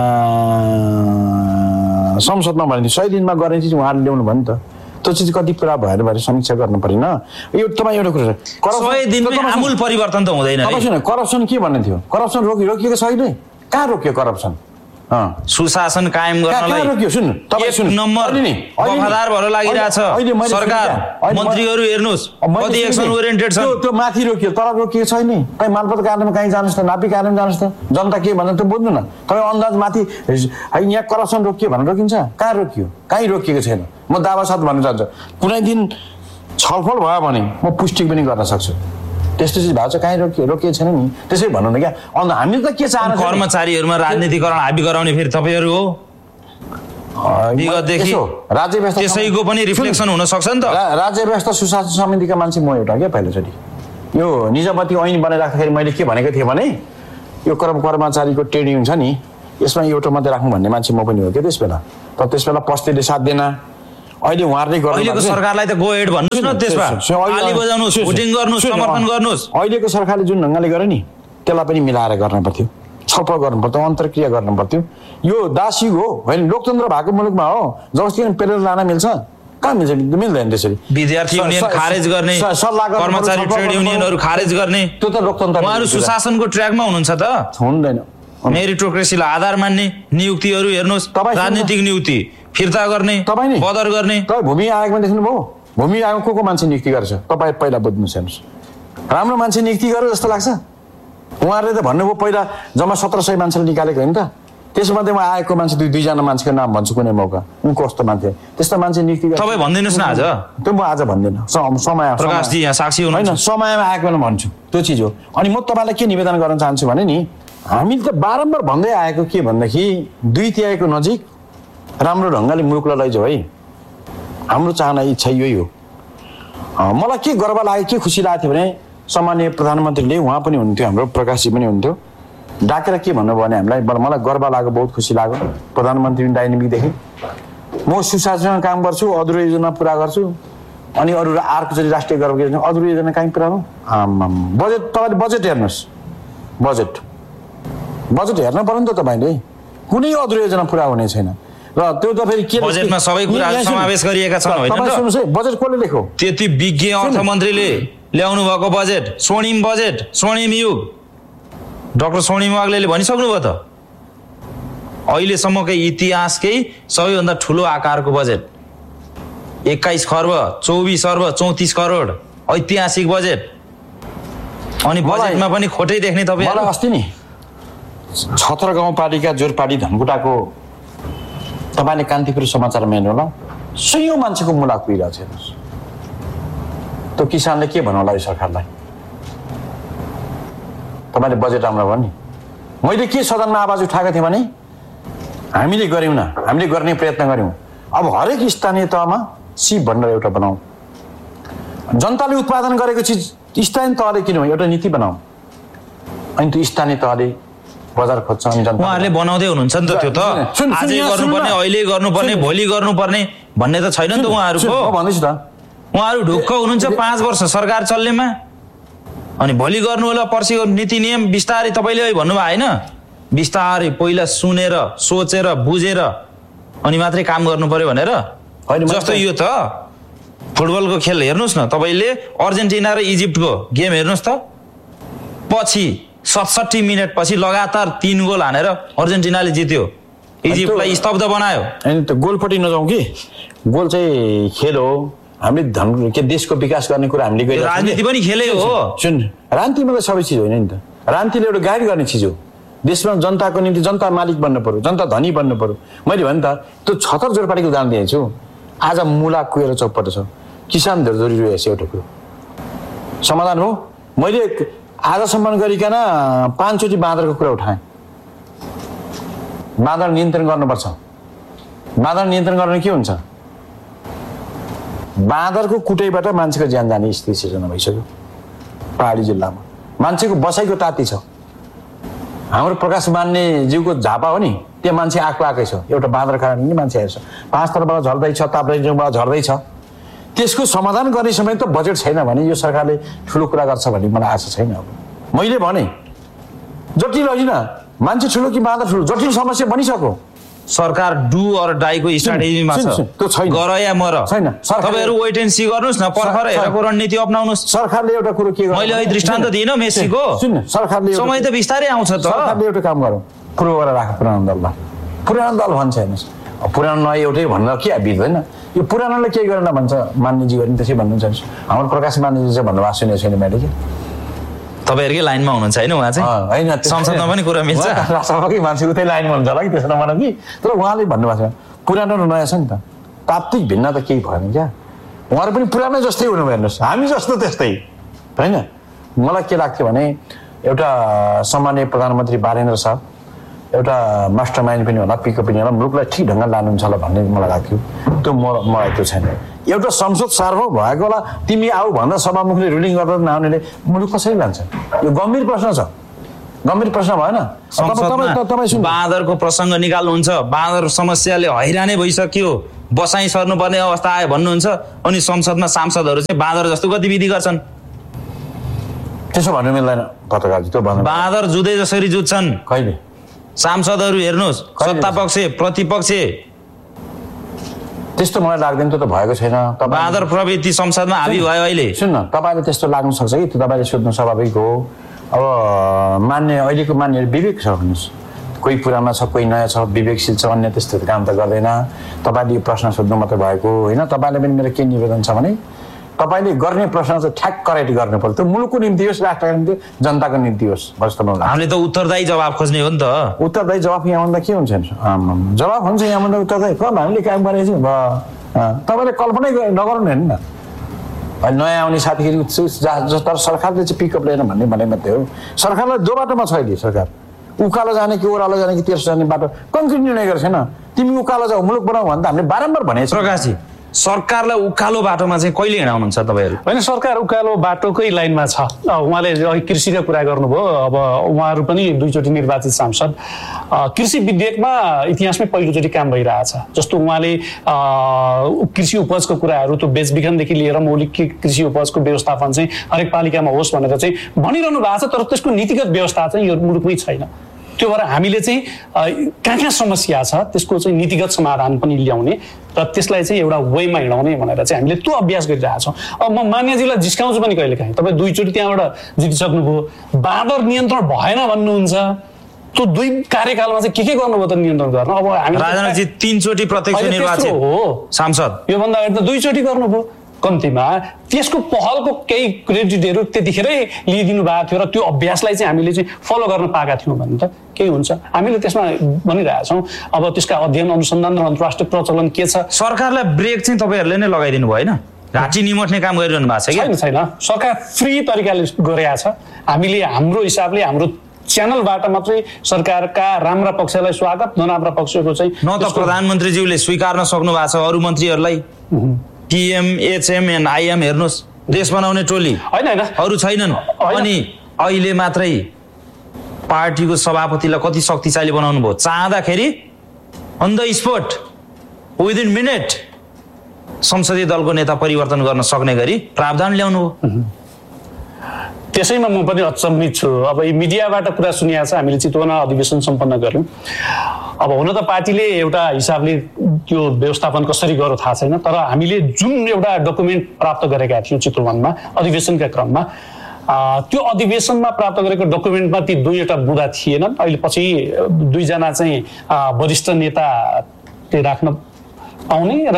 संसदमा भने 100 दिनमा गर्ने चीज उहाँले ल्याउनु भयो नि त त्यो चीज कति पुरा भएर भएर समीक्षा गर्न पर्दैन यो तपाई एउटा कुरा छ 100 दिनमा आमूल परिवर्तन त हुँदैन है तपाईँ करप्सन के भन्ने थियो करप्सन रोकिएको छैन कहाँ रोकियो करप्सन सुशासन कायम गर्नलाई सुन तपाई सुन नम्बर वफादार भएर लागिरहेछ सरकार मन्त्रीहरु हेर्नुस् कति एक्सन ओरिएन्टेड छन् त्यो माथि रोकियो तर रोकिएको छैन कहीं मालपोत कारणमा कहीं जानुस् त नापी कारण जानुस् त जनता के भन्छ त्यो बुझ्नु न तपाई अन्दाज माथि यहाँ करप्सन रोकियो भनेर रोकिन्छ कहाँ रोकियो कहीं रोकिएको छैन म दावा साथ भन्न चाहन्छु कुनै दिन छलफल भयो भने म पुष्टि पनि गर्न सक्छु त्यस्तो चीज भएको छ कहीं रोकिएको छैन नि त्यसै भन्नु न क्या अन्त हामी त के चाहन्छ कर्मचारीहरुमा राजनीतिकरण हाबी गराउने फेरि तपाईहरु हो विगतदेखि राज्य व्यवस्था त्यसैको पनि रिफ्लेक्सन हुन सक्छ नि त राज्य व्यवस्था सुशासन समितिका मान्छे म एउटा के पहिलोचोटि यो निजामती ऐन बनाइराख्दाखेरि मैले के भनेको थिएँ भने यो कर्मचारीको ट्रेड युनियन छ नि यसमा एउटा मात्रै राख्नु भन्ने मान्छे म पनि हो के त्यस बेला। तर त्यस बेला पस्तीले साथ दिएन। अहिले उहाँहरूले अहिलेको सरकारलाई त गो हेड भन्नुहोस् न, त्यसमा ताली बजाउनुहोस्, भोटिङ गर्नुहोस्, समर्थन गर्नुहोस्। अहिलेको सरकारले जुन ढङ्गले गर्यो नि त्यसलाई पनि मिलाएर गर्न पर्थ्यो, छलफल गर्नु पर्थ्यो, अन्तर्क्रिया गर्नु पर्थ्यो। यो दासी हो होइन, लोकतन्त्र भएको मुलुकमा हो जबरजस्ती पेरेर लान मिल्छ? कहाँ मिल्छ? मिल्दैन त्यसरी। विद्यार्थी युनियन खारेज गर्ने, कर्मचारी ट्रेड युनियनहरू खारेज गर्ने, त्यो त लोकतन्त्र। उहाँहरू सुशासनको ट्र्याकमा हुनुहुन्छ त? हुँदैन। मेरिटोक्रेसीलाई आधार मान्ने नियुक्तिहरू हेर्नुहोस्, राजनीतिक नियुक्ति फिर्ता गर्ने, बदर गर्ने। तपाईँ भूमि आयोगमा देख्नुभयो? भूमि आयोग को मान्छे नियुक्ति गर्छ? तपाईँ पहिला बुझ्नुहोस्, हेर्नुहोस्, राम्रो मान्छे नियुक्ति गर्यो जस्तो लाग्छ? उहाँहरूले त भन्नुभयो पहिला जम्मा 1700 मान्छेले निकालेको होइन त? त्यसमध्येमा आएको मान्छे दुईजना मान्छेको नाम भन्छु कुनै मौका, उनको कस्तो मान्छे त्यस्तो मान्छे नियुक्ति गर्छ? तपाईँ भनिदिनुहोस् न आज। त्यो म आज भन्दिनँ, समय प्रकाशजी यहाँ साक्षी हुनुहुन्छ। होइन, समयमा आएको बेला भन्छु, त्यो चिज हो। अनि म तपाईँलाई के निवेदन गर्न चाहन्छु भने नि, हामीले त बारम्बार भन्दै आएको के भन्दाखेरि 2/3 नजिक राम्रो ढङ्गले मुलुकलाई लैजाऊ है, हाम्रो चाहना इच्छा यही हो। मलाई के गर्व लाग्यो, के खुसी लागेको थियो भने सामान्य प्रधानमन्त्रीले, उहाँ पनि हुनुहुन्थ्यो, हाम्रो प्रकाशजी पनि हुन्थ्यो, डाकेर के भन्नुभयो भने हामीलाई, मलाई गर्व लाग्यो, बहुत खुसी लाग्यो। प्रधानमन्त्री डाइनामिक देखेँ, म सुशासनमा काम गर्छु, अधुरो योजना पुरा गर्छु, अनि अरू अर्कोचोटि राष्ट्रिय गर्व के अधुरो योजना कहीँ पुरा हो? बजेट, तपाईँले बजेट हेर्नुहोस्, बजेट हेर्न पर्यो नि त तपाईँले। कुनै अधुरो योजना पुरा हुने छैन र त्यो त फेरि के बजेटमा सबै कुराहरू समावेश गरिएका छन् होइन त? सुन्नुहोस् है, बजेट कसले लेख्यो? त्यति विज्ञ अर्थमन्त्रीले ल्याउनु भएको बजेट, स्वर्णिम बजेट, स्वर्णिम युग, डाक्टर स्वर्णिम वाग्लेले भनिसक्नु भयो त। अहिलेसम्मकै इतिहासकै सबैभन्दा ठुलो आकारको बजेट, 21 खर्ब 24 अर्ब 34 करोड ऐतिहासिक बजेट। अनि बजेटमा पनि खोटै देख्ने तपाईँ। मलाई अस्ति नि छत्र गाउँपालिका जोरपाडी धनकुटाको तपाईँले कान्तिपुर समाचारमा हेर्नु होला, 100 मान्छेको मुला कुहिरहेको छ। हेर्नुहोस्, त्यो किसानले के भन्नु होला यो सरकारलाई? तपाईँले बजेट राम्रो भयो नि। मैले के सदनमा आवाज उठाएको थिएँ भने हामीले गऱ्यौँ न, हामीले गर्ने प्रयत्न गऱ्यौँ। अब हरेक स्थानीय तहमा सिप भनेर एउटा बनाऊ, जनताले उत्पादन गरेको चिज स्थानीय तहले किनौँ, एउटा नीति बनाऊ, अनि त्यो स्थानीय तहले बजार खोज्छ। अनि जनता उहाँहरूले बनाउँदै हुनुहुन्छ नि त। त्यो त आजै गर्नुपर्ने, अहिले गर्नुपर्ने, भोलि गर्नुपर्ने भन्ने त छैन नि त उहाँहरूको। भन्दैछु त, उहाँहरू ढुक्क हुनुहुन्छ 5 वर्ष सरकार चल्नेमा, अनि भोलि गर्नु होला, पर्सि नीति नियम बिस्तारै तपाईँले भन्नुभयो होइन, बिस्तारै पहिला सुनेर सोचेर बुझेर अनि मात्रै काम गर्नु पर्यो भनेर। जस्तो यो त फुटबलको खेल हेर्नुहोस् न, तपाईँले अर्जेन्टिना र इजिप्टको गेम हेर्नुहोस् त, पछि 67 मिनट पछि लगातार 3 गोल हानेर अर्जेन्टिनाले जित्यो, इजिप्टलाई स्तब्ध बनायो। अनि त गोलपट्टि नजाउँ कि, गोल चाहिँ खेल हो, हामीले धन के देशको विकास गर्ने कुरा हामीले गरिरहेको छौँ। राजनीति पनि खेलै हो। सुन, राजनीतिमा त सबै चिज होइन नि त, राजनीतिले एउटा गाइड गर्ने चिज हो। देशमा जनताको निम्ति जनता मालिक बन्नु पर्यो, जनता धनी बन्नु पर्यो। मैले भने त त्यो छतर जोरपाटीको उदाहरण दिएछु, आज मुला कुहेर चौपट छ, किसान धोरी रोएको छ, एउटा कुरो समाधान हो। मैले आजसम्म गरिकन 5 चोटि बाँदरको कुरा उठाएँ। बाँदर नियन्त्रण गर्नुपर्छ। बाँदर नियन्त्रण गर्न के हुन्छ? बाँदरको कुटैबाट मान्छेको ज्यान जाने स्थिति सिर्जना भइसक्यो पहाडी जिल्लामा। मान्छेको बसाइको ताती छ। हाम्रो प्रकाश मान्ने जीवको झापा हो नि, त्यो मान्छे आएकै छ। एउटा बाँदर खाएर नि मान्छे हेर्छ, 5 तर्फबाट झर्दैछ, ताप्लेजुङबाट झर्दैछ। त्यसको समाधान गर्ने समय त बजेट छैन भने यो सरकारले ठुलो कुरा गर्छ भन्ने मलाई आशा छैन। अब मैले भने जटिल होइन, मान्छे ठुलो कि बाँदर ठुलो, जटिल समस्या बनिसक्यो। सरकार डु अर डाईको स्ट्राटेजीमा छ, त्यो छैन, गर या मर छैन। तपाईहरु वेट एन्ड सी गर्नुस् न, पर्खर हेरेको रणनीति अपनाउनुस्। सरकारले एउटा कुरो के गर्छ, मैले अहिले दृष्टान्त दिइन मेसीको, सुन, सरकारले समय त बिस्तारै आउँछ त। सरकारले एउटा काम गरौँ, पूर्व गरेर राख पुरानो दललाई। पुरानो दल भन्छ हेर्नुहोस्, पुरानो नयाँ एउटै भन्दा के बित्दैन। यो पुरानोले के गरेन भन्छ मान्यजी गर्ने, त्यसै भन्नुहुन्छ। हाम्रो प्रकाश मान्यजी चाहिँ भन्नुभएको सुनेको छैन मैले कि। तपाईहरुकै लाइनमा हुनुहुन्छ हैन उहाँ चाहिँ? हैन, संसदमा पनि कुरा मिल्छ। राष्ट्रसभाकै मान्छे उतै लाइनमा हुन्छ होला कि, त्यसो नभन कि। तर उहाँले भन्नुभएको छ पुरानो र नयाँ छ नि त, तात्विक भिन्नता केही भएन क्या। उहाँहरू पनि पुरानो जस्तै हुनुभयो, हेर्नुहोस् हामी जस्तो त्यस्तै होइन। मलाई के लाग्थ्यो भने एउटा सामान्य प्रधानमन्त्री बालेन्द्र शाह एउटा मास्टर माइन्ड पनि होला, पिकअप पनि होला, मुलुकलाई ठिक ढङ्गले लानुहुन्छ होला भन्ने मलाई लाग्थ्यो। त्यो मलाई त्यो छैन। एउटा संसद सार्वभौम भएको होला, तिमी आऊ भन्दा सभामुखले रुलिङ गर्दा नआउनेले मुलुक कसरी लान्छ? यो गम्भीर प्रश्न छ। गम्भीर प्रश्न भएन। बाँदरको प्रसङ्ग निकाल्नुहुन्छ, बाँदर समस्याले हैरानै भइसक्यो, बसाइ सर्नुपर्ने अवस्था आयो भन्नुहुन्छ, अनि संसदमा सांसदहरू चाहिँ बाँदर जस्तो गतिविधि गर्छन्। त्यसो भन्नु मिल्दैन पत्रकारजी, त्यो भन्नु। बाँदर जुधे जसरी जुत्छन् कहिले सांसदहरू हेर्नुहोस्, सत्तापक्ष प्रतिपक्ष, त्यस्तो मलाई लाग्दैन। त्यो त भएको छैन। बाँदर प्रवृत्ति संसदमा हाबी भयो अहिले। सुन्न, तपाईँले त्यस्तो लाग्नु सक्छ कि, त्यो तपाईँले सोध्नु स्वाभाविक हो। अब अहिलेको मान्यहरू विवेक छ भन्नुहोस्, कोही पुरानो छ, कोही नयाँ छ, विवेकशील छ, अन्य त्यस्तो काम त गर्दैन। तपाईँले यो प्रश्न सोध्नु मात्रै भएको होइन। तपाईँले पनि मेरो के निवेदन छ भने तपाईँले गर्ने प्रश्न चाहिँ ठ्याक करेक्ट गर्नु पर्यो। त्यो मुलुकको निम्ति होस्, राष्ट्रको निम्ति, जनताको निम्ति होस्। हामीले त उत्तरदायी जवाब खोज्ने हो नि त। उत्तरदायी जवाब यहाँभन्दा के हुन्छ? जवाब हुन्छ यहाँभन्दा उत्तरदायी कम हामीले काम गरेको छौँ। तपाईँले कल्पनै नगर्नु हेर्नु न, नयाँ आउने साथीहरू तर सरकारले चाहिँ पिकअप लिएन भन्ने मात्रै हो। सरकारलाई जो बाटोमा छ अहिले सरकार, उकालो जाने कि ओह्रालो जाने कि तेर्सो जाने बाटो कङ्क्रिट निर्णय गरेको छैन। तिमी उकालो जाऊ, मुलुक बनाऊ भन्दा हामीले बारम्बार भनेको छौँ। प्रकाशजी, सरकारलाई उकालो बाटोमा चाहिँ कहिले हिँडाउनुहुन्छ तपाईँहरू? होइन, सरकार उकालो बाटोकै लाइनमा छ। उहाँले कृषिका कुरा गर्नुभयो। अब उहाँहरू पनि दुईचोटि निर्वाचित सांसद। कृषि विधेयकमा इतिहासमै पहिलोचोटि काम भइरहेछ। जस्तो उहाँले कृषि उपजको कुराहरू, त्यो बेचबिखनदेखि लिएर मौलिक कृषि उपजको व्यवस्थापन चाहिँ हरेक पालिकामा होस् भनेर चाहिँ भनिरहनु भएको छ, तर त्यसको नीतिगत व्यवस्था चाहिँ यो मुलुकमै छैन। त्यो भएर हामीले चाहिँ कहाँ समस्या छ त्यसको चाहिँ नीतिगत समाधान पनि ल्याउने र त्यसलाई चाहिँ एउटा वेमा हिँडाउने भनेर चाहिँ हामीले त्यो अभ्यास गरिरहेछौँ। अब म मान्यजीलाई जिस्काउँछु पनि कहिलेकाहीँ, तपाईँ दुईचोटि त्यहाँबाट जितिसक्नुभयो, बाँदर नियन्त्रण भएन भन्नुहुन्छ। त्यो दुई कार्यकालमा चाहिँ के गर्नुभयो त नियन्त्रण गर्न? अब हामी राजनाथजी 3 चोटि प्रत्यक्ष निर्वाचित हो सांसद, योभन्दा अगाडि त 2 चोटि गर्नुभयो। कम्तीमा त्यसको पहलको केही क्रेडिटहरू त्यतिखेरै लिइदिनु भएको थियो र त्यो अभ्यासलाई चाहिँ हामीले चाहिँ फलो गर्न पाएका थियौँ भने त केही हुन्छ। हामीले त्यसमा भनिरहेछौँ। अब त्यसका अध्ययन अनुसन्धान र अन्तर्राष्ट्रिय प्रचलन के छ? सरकारलाई ब्रेक चाहिँ तपाईँहरूले नै लगाइदिनु भयो होइन? घाँटी निमोट्ने काम गरिरहनु भएको छ कि छैन? सरकार फ्री तरिकाले गरेको छ। हामीले हाम्रो हिसाबले हाम्रो च्यानलबाट मात्रै सरकारका राम्रा पक्षलाई स्वागत, नराम्रा पक्षको चाहिँ न त प्रधानमन्त्रीज्यूले स्वीकार्न सक्नु भएको छ अरू मन्त्रीहरूलाई। PM, HM and IM हेर्नुहोस्, देश बनाउने टोली होइन, अरू छैनन्। अनि अहिले मात्रै पार्टीको सभापतिलाई कति शक्तिशाली बनाउनु भयो। चाहँदाखेरि on the spot, within minute संसदीय दलको नेता परिवर्तन गर्न सक्ने गरी प्रावधान ल्याउनु हो। त्यसैमा म पनि अचम्मित छु। अब यो मिडियाबाट कुरा सुनिएको छ, हामीले चितवनमा अधिवेशन सम्पन्न गर्यौँ। अब हुन त पार्टीले एउटा हिसाबले त्यो व्यवस्थापन कसरी गर्यो थाहा छैन, तर हामीले जुन एउटा डकुमेन्ट प्राप्त गरेका थियौँ चितवनमा अधिवेशनका क्रममा, त्यो अधिवेशनमा प्राप्त गरेको डकुमेन्टमा ती 2वटा बुँदा थिएनन्। अहिले पछि 2जना चाहिँ वरिष्ठ नेताले राख्न पाउने र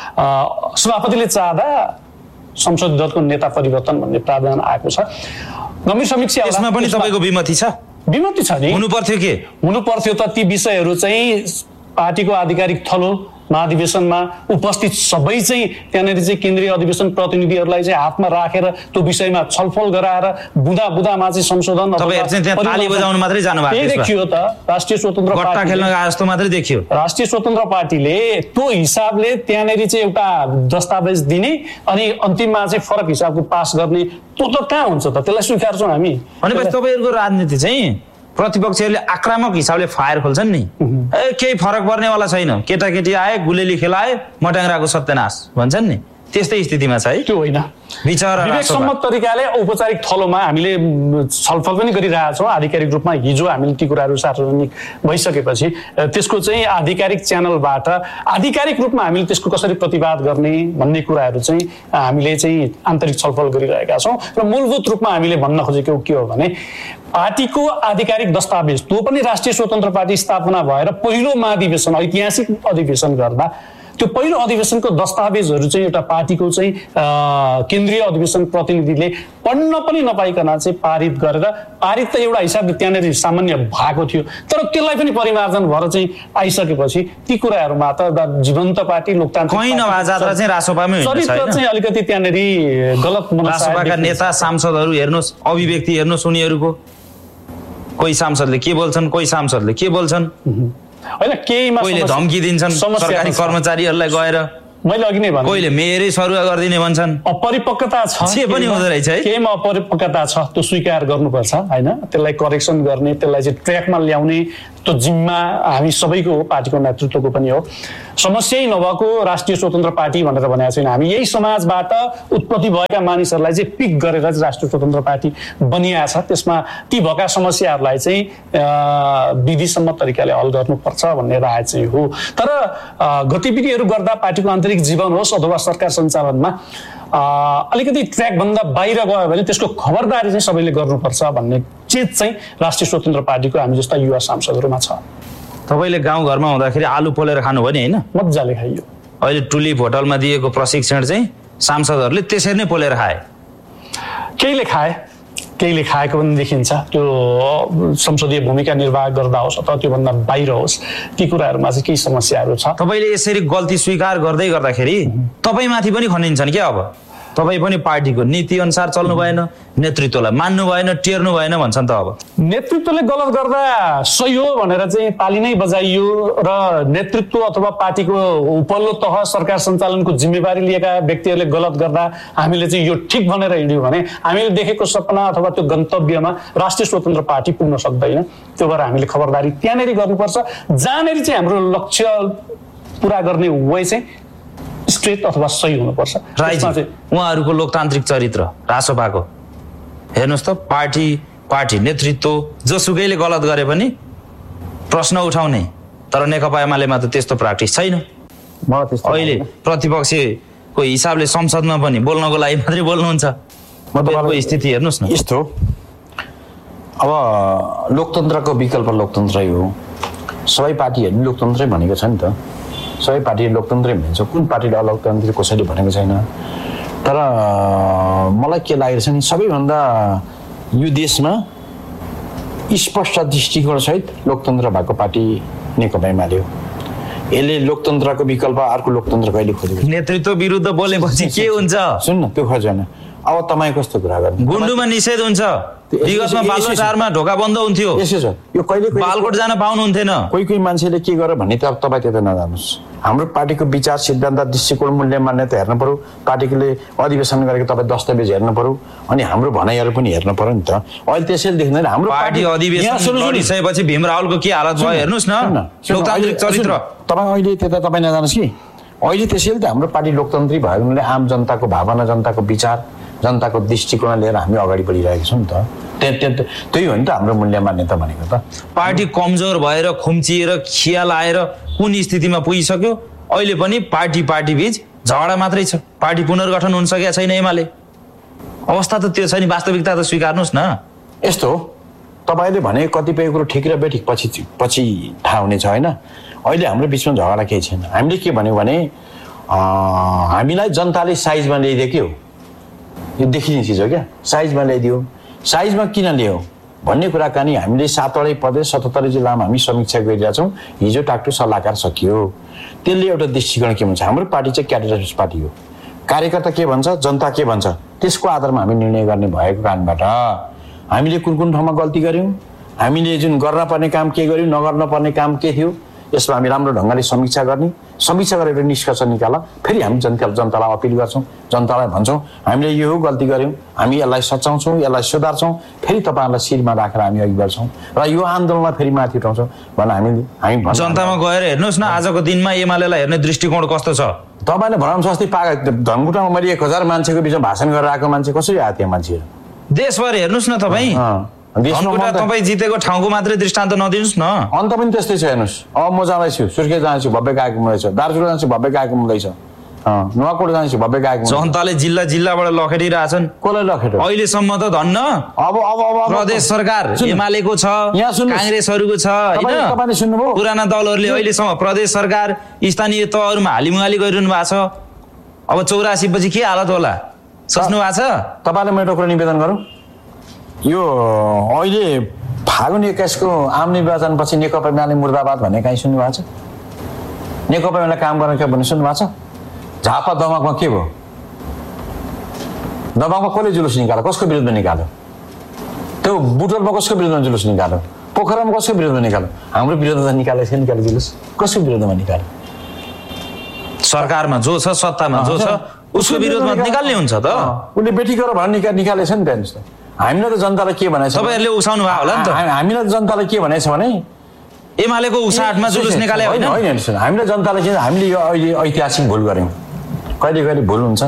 सभापतिले चाहदा संसदीय दलको नेता परिवर्तन भन्ने प्रावधान आएको छ। गम्भीर समीक्षा यसमा पनि तपाईँको विमति छ? विमति छ नि, हुनु पर्थ्यो के? हुनु पर्थ्यो त ती विषयहरू चाहिँ पार्टीको आधिकारिक थलो महाधिवेशनमा उपस्थित सबै चाहिँ त्यहाँनिर चाहिँ केन्द्रीय अधिवेशन प्रतिनिधिहरूलाई चाहिँ हातमा राखेर त्यो विषयमा छलफल गराएर बुँदामा चाहिँ संशोधन ताली बजाउनु मात्रै जानु भएको देखियो त। राष्ट्रिय स्वतन्त्र पार्टी खेल्न जस्तो मात्रै देखियो। राष्ट्रिय स्वतन्त्र पार्टीले त्यो हिसाबले त्यहाँनिर चाहिँ एउटा दस्तावेज दिने अनि अन्तिममा चाहिँ फरक हिसाबको पास गर्ने, त्यो त कहाँ हुन्छ त? त्यसलाई स्वीकार्छौँ हामी। भनेपछि तपाईँहरूको राजनीति चाहिँ प्रतिपक्षहरूले आक्रामक हिसाबले फायर खोल्छन् नि, केही फरक पर्नेवाला छैन, केटाकेटी आए, गुलेली खेलाए, मट्याङ्ग्राको सत्यनाश भन्छन् नि, त्यस्तै स्थितिमा छ है? त्यो होइन, विवेकसम्मत तरिकाले औपचारिक थलोमा हामीले छलफल पनि गरिरहेछौँ। आधिकारिक रूपमा हिजो हामीले ती कुराहरू सार्वजनिक भइसकेपछि त्यसको चाहिँ आधिकारिक च्यानलबाट आधिकारिक रूपमा हामीले त्यसको कसरी प्रतिवाद गर्ने भन्ने कुराहरू चाहिँ हामीले चाहिँ आन्तरिक छलफल गरिरहेका छौँ। र मूलभूत रूपमा हामीले भन्न खोजेको के हो भने पार्टीको आधिकारिक दस्तावेज, त्यो पनि राष्ट्रिय स्वतन्त्र पार्टी स्थापना भएर पहिलो महाधिवेशन, ऐतिहासिक अधिवेशन गर्दा त्यो पहिलो अधिवेशनको दस्तावेजहरू चाहिँ एउटा पार्टीको चाहिँ केन्द्रीय अधिवेशन प्रतिनिधिले पढ्न पनि नपाइकन चाहिँ पारित गरेर, पारित त एउटा हिसाबले त्यहाँनिर सामान्य भएको थियो, तर त्यसलाई पनि परिमार्जन भएर चाहिँ आइसकेपछि ती कुराहरूमा त एउटा जीवन्त पार्टी लोकतान्त्रिक चरित्र चाहिँ अलिकति त्यहाँनिर गलत रासोपाका नेता सांसदहरू हेर्नुहोस्, अभिव्यक्ति हेर्नुहोस् उनीहरूको, कोही सांसदले के बोल्छन्, कोही सांसदले के बोल्छन्, होइन केहीमा कोहीले धम्की दिन्छन् सरकारी कर्मचारीहरूलाई गएर, मैले अघि नै भने कोहीले मेरै सरुवा गरिदिने भन्छन्। अपरिपक्वता छ, के पनि हुँदो रहेछ है। केमा अपरिपक्वता छ त्यो स्वीकार गर्नुपर्छ हैन, त्यसलाई करेक्सन गर्ने, त्यसलाई चाहिँ ट्र्याकमा ल्याउने त्यो जिम्मा हामी सबैको हो, पार्टीको नेतृत्वको पनि हो। समस्यै नभएको राष्ट्रिय स्वतन्त्र पार्टी भनेर भनेको छैन, हामी यही समाजबाट उत्पत्ति भएका मानिसहरूलाई चाहिँ पिक गरेर चाहिँ राष्ट्रिय स्वतन्त्र पार्टी बनिएको छ। त्यसमा ती भएका समस्याहरूलाई चाहिँ विधिसम्मत तरिकाले हल गर्नुपर्छ भन्ने राय चाहिँ हो। तर गतिविधिहरू गर्दा पार्टीको आन्तरिक जीवन होस् अथवा सरकार सञ्चालनमा अलिकति ट्र्याकभन्दा बाहिर गयो भने त्यसको खबरदारी चाहिँ सबैले गर्नुपर्छ भन्ने चेत चाहिँ राष्ट्रिय स्वतन्त्र पार्टीको हामी जस्ता युवा सांसदहरूमा छ। तपाईँले गाउँघरमा हुँदाखेरि आलु पोलेर खानु भयो नि होइन? मजाले खाइयो। अहिले टुलिप होटलमा दिएको प्रशिक्षण चाहिँ सांसदहरूले त्यसरी नै पोलेर खाए। केहीले खाएको पनि देखिन्छ। त्यो संसदीय भूमिका निर्वाह गर्दा होस् अथवा त्योभन्दा बाहिर होस्, ती कुराहरूमा चाहिँ केही समस्याहरू छ। तपाईँले यसरी गल्ती स्वीकार गर्दै गर्दाखेरि तपाईँमाथि पनि खनिन्छन् क्या? अब तपाईँ पनि पार्टीको नीति अनुसार चल्नु भएन, नेतृत्वलाई मान्नु भएन, टेर्नु भएन भन्छन् त। अब नेतृत्वले गलत गर्दा सही हो भनेर चाहिँ ताली नै बजाइयो र नेतृत्व अथवा पार्टीको उपल्लो तह सरकार सञ्चालनको जिम्मेवारी लिएका व्यक्तिहरूले गलत गर्दा हामीले चाहिँ यो ठिक भनेर हिँड्यौँ भने हामीले देखेको सपना अथवा त्यो गन्तव्यमा राष्ट्रिय स्वतन्त्र पार्टी पुग्न सक्दैन। त्यो भएर हामीले खबरदारी त्यहाँनिर गर्नुपर्छ, जहाँनिर चाहिँ हाम्रो लक्ष्य पुरा गर्ने वे चाहिँ स्ट्रेट अथवा सही हुनुपर्छ। उहाँहरूको लोकतान्त्रिक चरित्र रासोपाको हेर्नुहोस् त, पार्टी नेतृत्व जोसुकैले गलत गरे पनि प्रश्न उठाउने, तर नेकपा एमालेमा त त्यस्तो प्र्याक्टिस छैन। अहिले प्रतिपक्षको हिसाबले संसदमा पनि बोल्नको लागि मात्रै बोल्नुहुन्छ। स्थिति हेर्नुहोस् न यस्तो। अब लोकतन्त्रको विकल्प लोकतन्त्रै हो, सबै पार्टीहरूले लोकतन्त्रै भनेको छ नि त। सबै पार्टी लोकतन्त्रै भन्छ, कुन पार्टीले अलोकतान्त्रिक कसैले भनेको छैन। तर मलाई के लागेको छ नि, सबैभन्दा यो देशमा स्पष्ट दृष्टिकोणसहित लोकतन्त्र भएको पार्टी नेकपा एमाले हो। यसले लोकतन्त्रको विकल्प अर्को लोकतन्त्र कहिले खोजेको? नेतृत्व विरुद्ध बोलेपछि के हुन्छ? सुन्न, त्यो खोजेन। अब तपाईँ कस्तो कुरा गर्नु? गुन्डुमा निषेध हुन्छ। विगतमा बालुवाटारमा ढोका बन्द हुन्थ्यो। यसो छ, यो कहिले बालकोट जान पाउनुहुन्थेन। कोही मान्छेले के गर भन्ने त तपाईँ त्यता नजानुहोस्। हाम्रो पार्टीको विचार सिद्धान्त दृष्टिकोण मूल्य मान्यता हेर्नु पर्यो, पार्टीले अधिवेशन गरेको तपाईँ दस्तावेज हेर्नु पर्यो, अनि हाम्रो भनाइहरू पनि हेर्नु पर्यो नि त। अहिले त्यसैले देख्दैन हाम्रो पार्टी अधिवेशन लडिसकेपछि भीम रावलको के हालत भयो हेर्नुहोस् न। लोकतान्त्रिक चरित्र तपाईँ अहिले त्यता तपाईँ नजानुहोस् कि अहिले त्यसैले त हाम्रो पार्टी लोकतन्त्री भएको हुनाले आम जनताको भावना, जनताको विचार, जनताको दृष्टिकोण लिएर हामी अगाडि बढिरहेका छौँ नि त। त्यही हो नि त हाम्रो मूल्य मान्यता भनेको त। पार्टी कमजोर भएर खुम्चिएर खिया लाएर कुन स्थितिमा पुगिसक्यो? अहिले पनि पार्टी बीच झगडा मात्रै छ। पार्टी पुनर्गठन हुन सकेका छैन एमाले। अवस्था त त्यो छ नि, वास्तविकता त स्वीकार्नुहोस् न। यस्तो हो, तपाईँले भने कतिपय कुरो ठिक र बेठिक पछि थाहा हुनेछ होइन। अहिले हाम्रो बिचमा झगडा केही छैन। हामीले के भन्यौँ भने हामीलाई जनताले साइजमा ल्याइदियो के हो, यो देखिने चिज हो क्या। साइजमा ल्याइदियो, साइजमा किन ल्यायो भन्ने कुराकानी हामीले 7वटै प्रदेश 77 जिल्लामा हामी समीक्षा गरिरहेछौँ। हिजो टाक्टु सल्लाहकार सकियो। त्यसले एउटा दृष्टिकोण के भन्छ, हाम्रो पार्टी चाहिँ क्याडर पार्टी हो। कार्यकर्ता के भन्छ, जनता के भन्छ, त्यसको आधारमा हामी निर्णय गर्ने भएको कारणबाट हामीले कुन ठाउँमा गल्ती गऱ्यौँ, हामीले जुन गर्न पर्ने काम के गर्यौँ, नगर्न पर्ने काम के थियो, यसमा हामी राम्रो ढङ्गले समीक्षा गर्ने, समीक्षा गरेर निष्कर्ष निकाल, फेरि हामी जनतालाई अपिल गर्छौँ, जनतालाई भन्छौँ हामीले यो गल्ती गऱ्यौँ, हामी यसलाई सच्याउँछौँ, यसलाई सुधार्छौँ, फेरि तपाईँहरूलाई शिरमा राखेर हामी अघि बढ्छौँ र यो आन्दोलनलाई फेरि माथि उठाउँछौँ भनेर हामी जनतामा गएर हेर्नुहोस् न। आजको दिनमा एमालेलाई हेर्ने दृष्टिकोण कस्तो छ? तपाईँले भनाउनु अस्ति धनकुटामा मैले 1000 मान्छेको बिचमा भाषण गरेर आएको मान्छे कसरी आएको थियो? मान्छेहरू देशभर हेर्नुहोस् न। तपाईँ तपाईँ जितेको ठाउँको मात्रै दृष्टान्त नदिनुहोस् न। अन्त पनि त्यस्तै छ हेर्नुहोस्। अब म जाँदैछु, सुर्खेत जान्छु, भव्य गएको हुँदैछ, दार्चुला जान्छु, भव्य गएको हुँदैछ, नुवाकोट जान्छु, भव्य गएको। जनताले जिल्लाबाट लखेटिरहेछन्। कसलाई लखेट? अहिलेसम्म त धन्न अब प्रदेश सरकार एमालेको छ, काङ्ग्रेसहरूको छ होइन। सुन्नुभयो, पुराना दलहरूले अहिलेसम्म प्रदेश सरकार स्थानीय तहहरूमा हालिमुहाली गरिरहनु भएको छ। अब 84 पछि के हालत होला सोच्नु भएको छ? तपाईँले म एउटा कुरा निवेदन गरौँ, यो अहिले फागुन 21 को आम निर्वाचनपछि नेकपा एमाले मुर्दाबाद भन्ने कहीँ सुन्नु भएको छ? नेकपा एमाले काम गर्ने के भन्ने सुन्नु भएको छ? झापा दमाकमा के भयो? दमाकमा कसले जुलुस निकाल्यो? कसको विरुद्ध निकाल्यो? त्यो बुटोलमा कसको विरुद्धमा जुलुस निकाल्यो? पोखरामा कसको विरुद्धमा निकाल्यो? हाम्रो विरुद्धमा निकालेको थियो, निकाल्यो जुलुस कसको विरुद्धमा निकाल्यो? सरकारमा जो छ, सत्तामा जो छ, उसको विरोधमा निकाल्ने हुन्छ त। उसले बेटी गर भनेर निकालेछ नि त। हेर्नुहोस् त, हामीले त जनतालाई के भनेछ, तपाईँहरूले उक्साउनु भयो होला नि त। हामीलाई जनतालाई के भनेछ भने एमालेको उसाटमा जुलुस निकाले होइन। हेर्नुहोस्, हामीले जनतालाई के, हामीले यो अहिले ऐतिहासिक भुल गऱ्यौँ। कहिले कहिले भुल हुन्छ,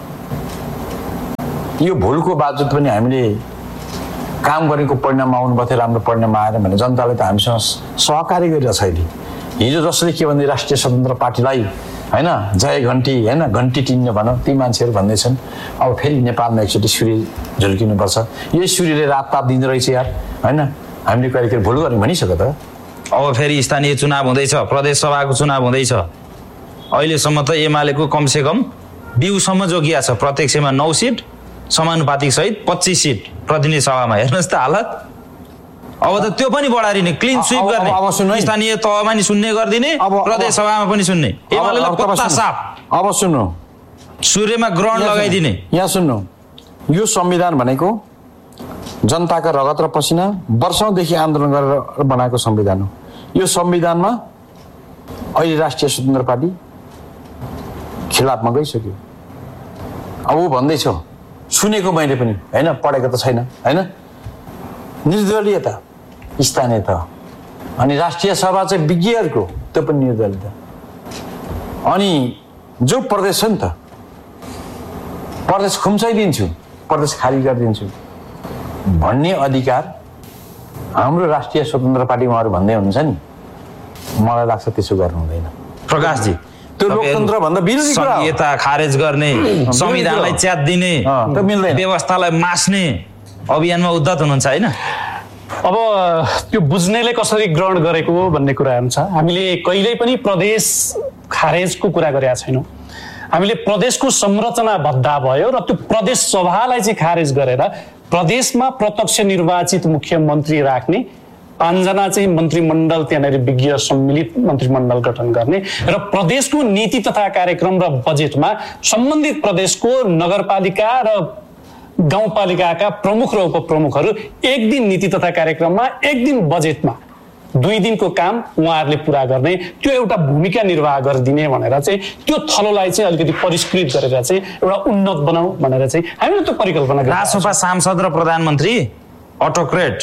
यो भुलको बावजुद पनि हामीले काम गरेको परिणाम आउनुभएको थियो, राम्रो परिणाम आएर भने जनताले त हामीसँग सहकारी गरिरहेछ। अहिले हिजो जसले के भन्दै राष्ट्रिय स्वतन्त्र पार्टीलाई होइन जय घन्टी होइन घन्टी टिन्ने भनौँ, ती मान्छेहरू भन्दैछन् अब फेरि नेपालमा एकचोटि सूर्य झुल्किनुपर्छ, यही सूर्यले रात ताप दिँदो रहेछ यार होइन। हामीले कहिले कहिले भुल गऱ्यौँ भनिसक्यो त। अब फेरि स्थानीय चुनाव हुँदैछ, प्रदेश सभाको चुनाव हुँदैछ। अहिलेसम्म त एमालेको कमसेकम बिउसम्म जोगिया छ, प्रत्यक्षमा 9 सिट, समानुपातिक सहित 25 सिट प्रतिनिधि सभामा। हेर्नुहोस् त हालत। अब त त्यो पनि बढारिने, क्लिन स्विप गर्ने, स्थानीय तहमा नि सुन्ने गरिदिने, प्रदेश सभामा पनि सुन्ने। एमालेलाई पत्ता साफ। अब सुन्नु, सूर्यमा ग्रहण लगाइदिने। यहाँ सुन्नु, यो संविधान भनेको जनताका रगत र पसिना वर्षौंदेखि आन्दोलन गरेर बनाएको संविधान हो। यो संविधानमा अहिले राष्ट्रिय स्वतन्त्र पार्टी खिलाफमा गइसक्यो। अब ऊ भन्दैछ, सुनेको मैले पनि होइन, पढेको त छैन होइन, निर्दलीयता स्थानीयता अनि राष्ट्रिय सभा चाहिँ विज्ञहरूको, त्यो पनि निर्दलीयता, अनि जो प्रदेश छ नि त, प्रदेश खुम्चाइदिन्छु, प्रदेश खाली गरिदिन्छु भन्ने अधिकार हाम्रो राष्ट्रिय स्वतन्त्र पार्टी उहाँहरू भन्दै हुनुहुन्छ नि, मलाई लाग्छ त्यसो गर्नु हुँदैन। प्रकाशजी, त्यो लोकतन्त्र भन्दा विरोधी कुरा हो। संहिता खारेज गर्ने, संविधानलाई च्यात दिने, व्यवस्थालाई मास्ने अभियानमा उद्धत हुनुहुन्छ होइन। अब त्यो बुझ्नेले कसरी ग्रहण गरेको हो भन्ने कुराहरू छ। हामीले कहिल्यै पनि प्रदेश खारेजको कुरा गरेका छैनौँ। हामीले प्रदेशको संरचना भद्दा भयो र त्यो प्रदेश सभालाई चाहिँ खारेज गरेर प्रदेशमा प्रत्यक्ष निर्वाचित मुख्यमन्त्री राख्ने, 5 जना चाहिँ मन्त्रीमण्डल त्यहाँनिर विज्ञ सम्मिलित मन्त्रीमण्डल गठन गर्ने र प्रदेशको नीति तथा कार्यक्रम र बजेटमा सम्बन्धित प्रदेशको नगरपालिका र गाउँपालिकाका प्रमुख र उपप्रमुखहरू एक दिन नीति तथा कार्यक्रममा, एक दिन बजेटमा 2 दिनको काम उहाँहरूले पुरा गर्ने, त्यो एउटा भूमिका निर्वाह गरिदिने भनेर चाहिँ त्यो थलोलाई चाहिँ अलिकति परिष्कृत गरेर चाहिँ एउटा उन्नत बनाऊ भनेर चाहिँ हामीले त्यो परिकल्पना गरेका छौँ। राजसभा सांसद र प्रधानमन्त्री अटोक्रेट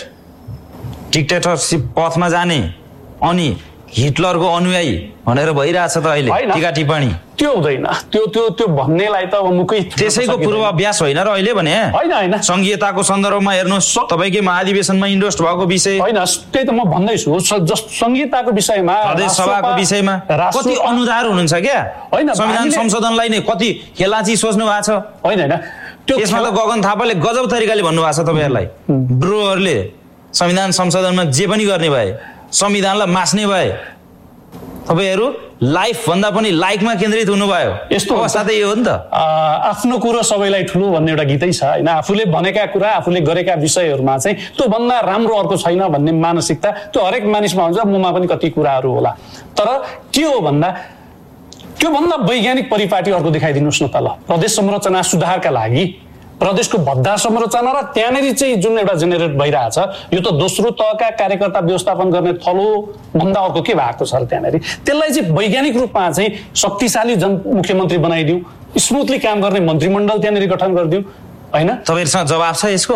डिक्टेटरसिप पथमा जाने अनि हिटलरको अनुयायी भनेर भइरहेछ त अहिले टीका टिप्पणी। त्यो हुँदैन, त्यो भन्नेलाई त मुकै त्यसैको पूर्वाभ्यास होइन र अहिले भने होइन संघीयताको सन्दर्भमा हेर्नुहोस्, तपाईँकै महाधिवेशनमा इन्डोस्ट भएको विषय होइन, त्यही त म भन्दैछु। संघीयताको विषयमा, प्रदेश सभाको विषयमा कति अनुदार हुनुहुन्छ क्या, होइन संविधान संशोधनलाई नै कति खेलाची सोच्नु भएको छ होइन होइन। त्यसमा त गगन थापाले गजब तरिकाले भन्नुभएको छ तपाईँहरूलाई, ब्रोहरूले संविधान संशोधनमा जे पनि गर्ने भए, संविधानलाई मास्ने भए, तपाईँहरू लाइफ भन्दा पनि लाइकमा केन्द्रित हुनुभयो। यस्तो अवस्था त यो हो नि त। आफ्नो कुरो सबैलाई ठुलो भन्ने एउटा गीतै छ होइन। आफूले भनेका कुरा, आफूले गरेका विषयहरूमा चाहिँ त्यो भन्दा राम्रो अर्को छैन भन्ने मानसिकता त्यो हरेक मानिसमा हुन्छ। ममा पनि कति कुराहरू होला, तर के हो भन्दा त्योभन्दा वैज्ञानिक परिपाटी अर्को देखाइदिनुहोस् न त। ल, प्रदेश संरचना सुधारका लागि प्रदेशको भद्दा संरचना र त्यहाँनिर चाहिँ जुन एउटा जेनेरेट भइरहेछ, यो त दोस्रो तहका कार्यकर्ता व्यवस्थापन गर्ने थलो भन्दा अर्को के भएको छ र त्यहाँनिर। त्यसलाई चाहिँ वैज्ञानिक रूपमा चाहिँ शक्तिशाली मुख्यमन्त्री बनाइदिउँ, स्मुथली काम गर्ने मन्त्रीमण्डल त्यहाँनिर गठन गरिदिउँ होइन। तपाईँहरूसँग जवाब छ यसको?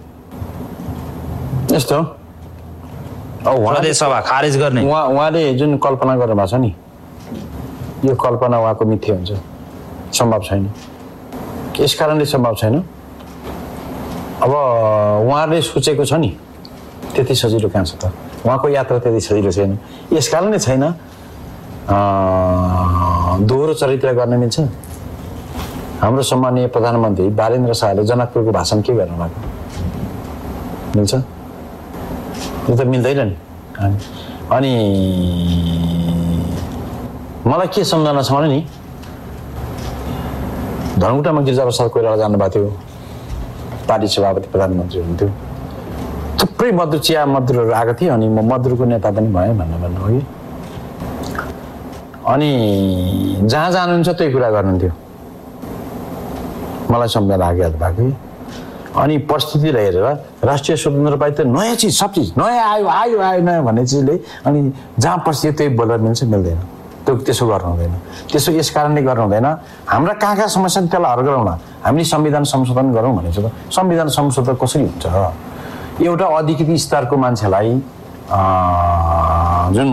यस्तो प्रदेश सभा खारेज गर्ने उहाँले जुन कल्पना गर्नुभएको छ नि, यो कल्पना उहाँको मिथ्या हुन्छ, सम्भव छैन। यस कारणले सम्भव छैन, अब उहाँले सोचेको छ नि त्यति सजिलो कहाँ छ त, उहाँको यात्रा त्यति सजिलो छैन। यस कारणले छैन, दोहोरो चरित्र गर्न मिल्छ। हाम्रो सम्माननीय प्रधानमन्त्री बालेन्द्र शाहले जनकपुरको भाषण के गर्नु भएको मिल्छ? यो त मिल्दैन नि। अनि मलाई के सम्झना छ भने नि, धनकुटामा गिरिजाप्रसाद कोइराला जानुभएको थियो, पार्टी सभापति प्रधानमन्त्री हुनुहुन्थ्यो, थुप्रै मधुर चिया मधुरहरू आएको थिए, अनि म मधुरको नेता पनि भएँ भन्नु हो कि। अनि जहाँ जानुहुन्छ त्यही कुरा गर्नुहुन्थ्यो, मलाई सम्झना याद भएको। अनि परिस्थितिलाई हेरेर राष्ट्रिय स्वतन्त्र पार्टी त नयाँ चिज, सब चिज नयाँ आयो आयो आयो नयाँ भन्ने चिजले, अनि जहाँ परिस्थिति त्यही बोलेर मिल्छ मिल्दैन। त्यसो गर्नु हुँदैन। त्यसो यस कारणले गर्नु हुँदैन, हाम्रा कहाँ समस्या त्यसलाई हल गरौँ न, हामीले संविधान संशोधन गरौँ भनेको छ। संविधान संशोधन कसरी हुन्छ? एउटा अधिकृत स्तरको मान्छेलाई जुन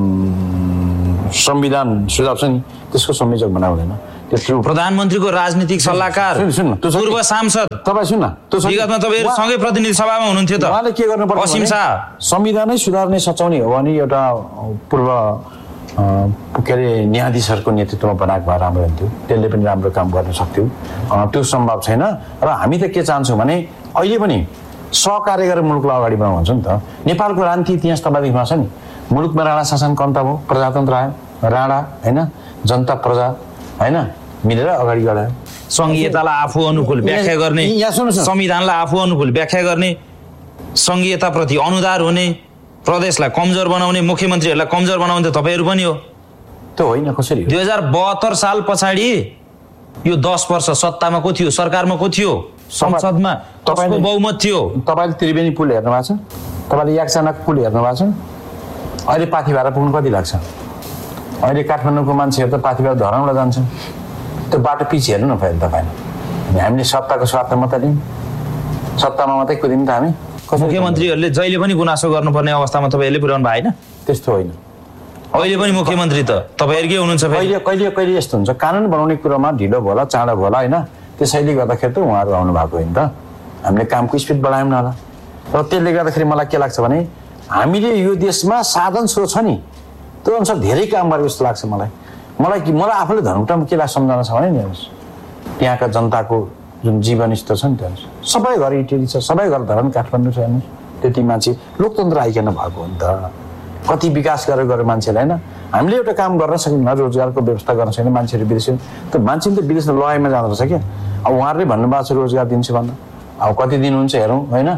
संविधान सुझाव छ नि त्यसको संयोजक बनाउँदैन। त्यो प्रधानमन्त्रीको राजनीतिक सल्लाहकार पूर्व सांसद तपाईँ सुन न, विगतमा तपाईँहरू सँगै प्रतिनिधि सभामा हुनुहुन्थ्यो त। उहाँले के गर्नुपर्छ? असीम शाह संविधानै सुधार्ने सचाउने हो भने एउटा पूर्व के अरे न्यायाधीशहरूको नेतृत्वमा बनाएको भए राम्रो हुन्थ्यो, त्यसले पनि राम्रो काम गर्न सक्थ्यो। त्यो सम्भव छैन र हामी त के चाहन्छौँ भने अहिले पनि सहकार्य गरेर मुलुकलाई अगाडि बढाउनु हुन्छ नि त। नेपालको राजनीति इतिहास तपाईँदेखिमा छ नि, मुलुकमा राणा शासन कन्ता भयो, प्रजातन्त्र आयो, राणा होइन जनता प्रजा होइन मिलेर अगाडि बढायो। संघीयतालाई आफू अनुकूल व्याख्या गर्ने, संविधानलाई आफू अनुकूल व्याख्या गर्ने, संघीयताप्रति अनुदार हुने, प्रदेशलाई कमजोर बनाउने, मुख्यमन्त्रीहरूलाई कमजोर बनाउने त तपाईँहरू पनि हो। त्यो होइन कसरी? 2072 साल पछाडि यो 10 वर्ष सत्तामा को थियो, सरकारमा को थियो, संसदमा तपाईँको बहुमत थियो। तपाईँले त्रिवेणी पुल हेर्नु भएको छ? तपाईँले याक्सानाको पुल हेर्नु भएको छ? अहिले पाथी भाडा पुग्नु कति लाग्छ? अहिले काठमाडौँको मान्छेहरू त पाथी भाडा धराउँला जान्छ। त्यो बाटो पछि हेर्नु न पहिला तपाईँले। हामीले सत्ताको स्वार्थ मात्रै दिउँ, सत्तामा मात्रै कुदिउँ त हामी। मुख्यमन्त्रीहरूले जहिले पनि गुनासो गर्नुपर्ने अवस्थामा तपाईँहरूले पुर्याउनु भएन? त्यस्तो होइन, अहिले पनि मुख्यमन्त्री त तपाईँहरूकै हुनुहुन्छ। कहिले कहिले यस्तो हुन्छ, कानुन बनाउने कुरोमा ढिलो भयो होला, चाँडो भयो होला होइन, त्यसैले गर्दाखेरि त उहाँहरू आउनु भएको होइन त। हामीले कामको स्पिड बढायौँ न होला। र त्यसले गर्दाखेरि मलाई के लाग्छ भने हामीले यो देशमा साधन स्रोत छ नि, त्यो अनुसार धेरै काम गरेको जस्तो लाग्छ मलाई आफूले धर्मटम के लाग्छ सम्झाउन छ भने नि त्यहाँका जनताको जुन जीवन स्तर छ नि त्यो सबै घर इटेरी छ, सबै घर धरान काठमाडौँ छ हेर्नुहोस्। त्यति मान्छे लोकतन्त्र आइकन भएको हो नि त। कति विकास गरेर मान्छेलाई होइन, हामीले एउटा काम गर्न सकिन्न, रोजगारको व्यवस्था गर्न सकिन्न, मान्छेहरू विदेश त मान्छे त विदेशमा लडाइँमा जाँदो रहेछ क्या। अब उहाँहरूले भन्नुभएको छ रोजगार दिन्छु भन्दा, अब कति दिन हुन्छ हेरौँ होइन।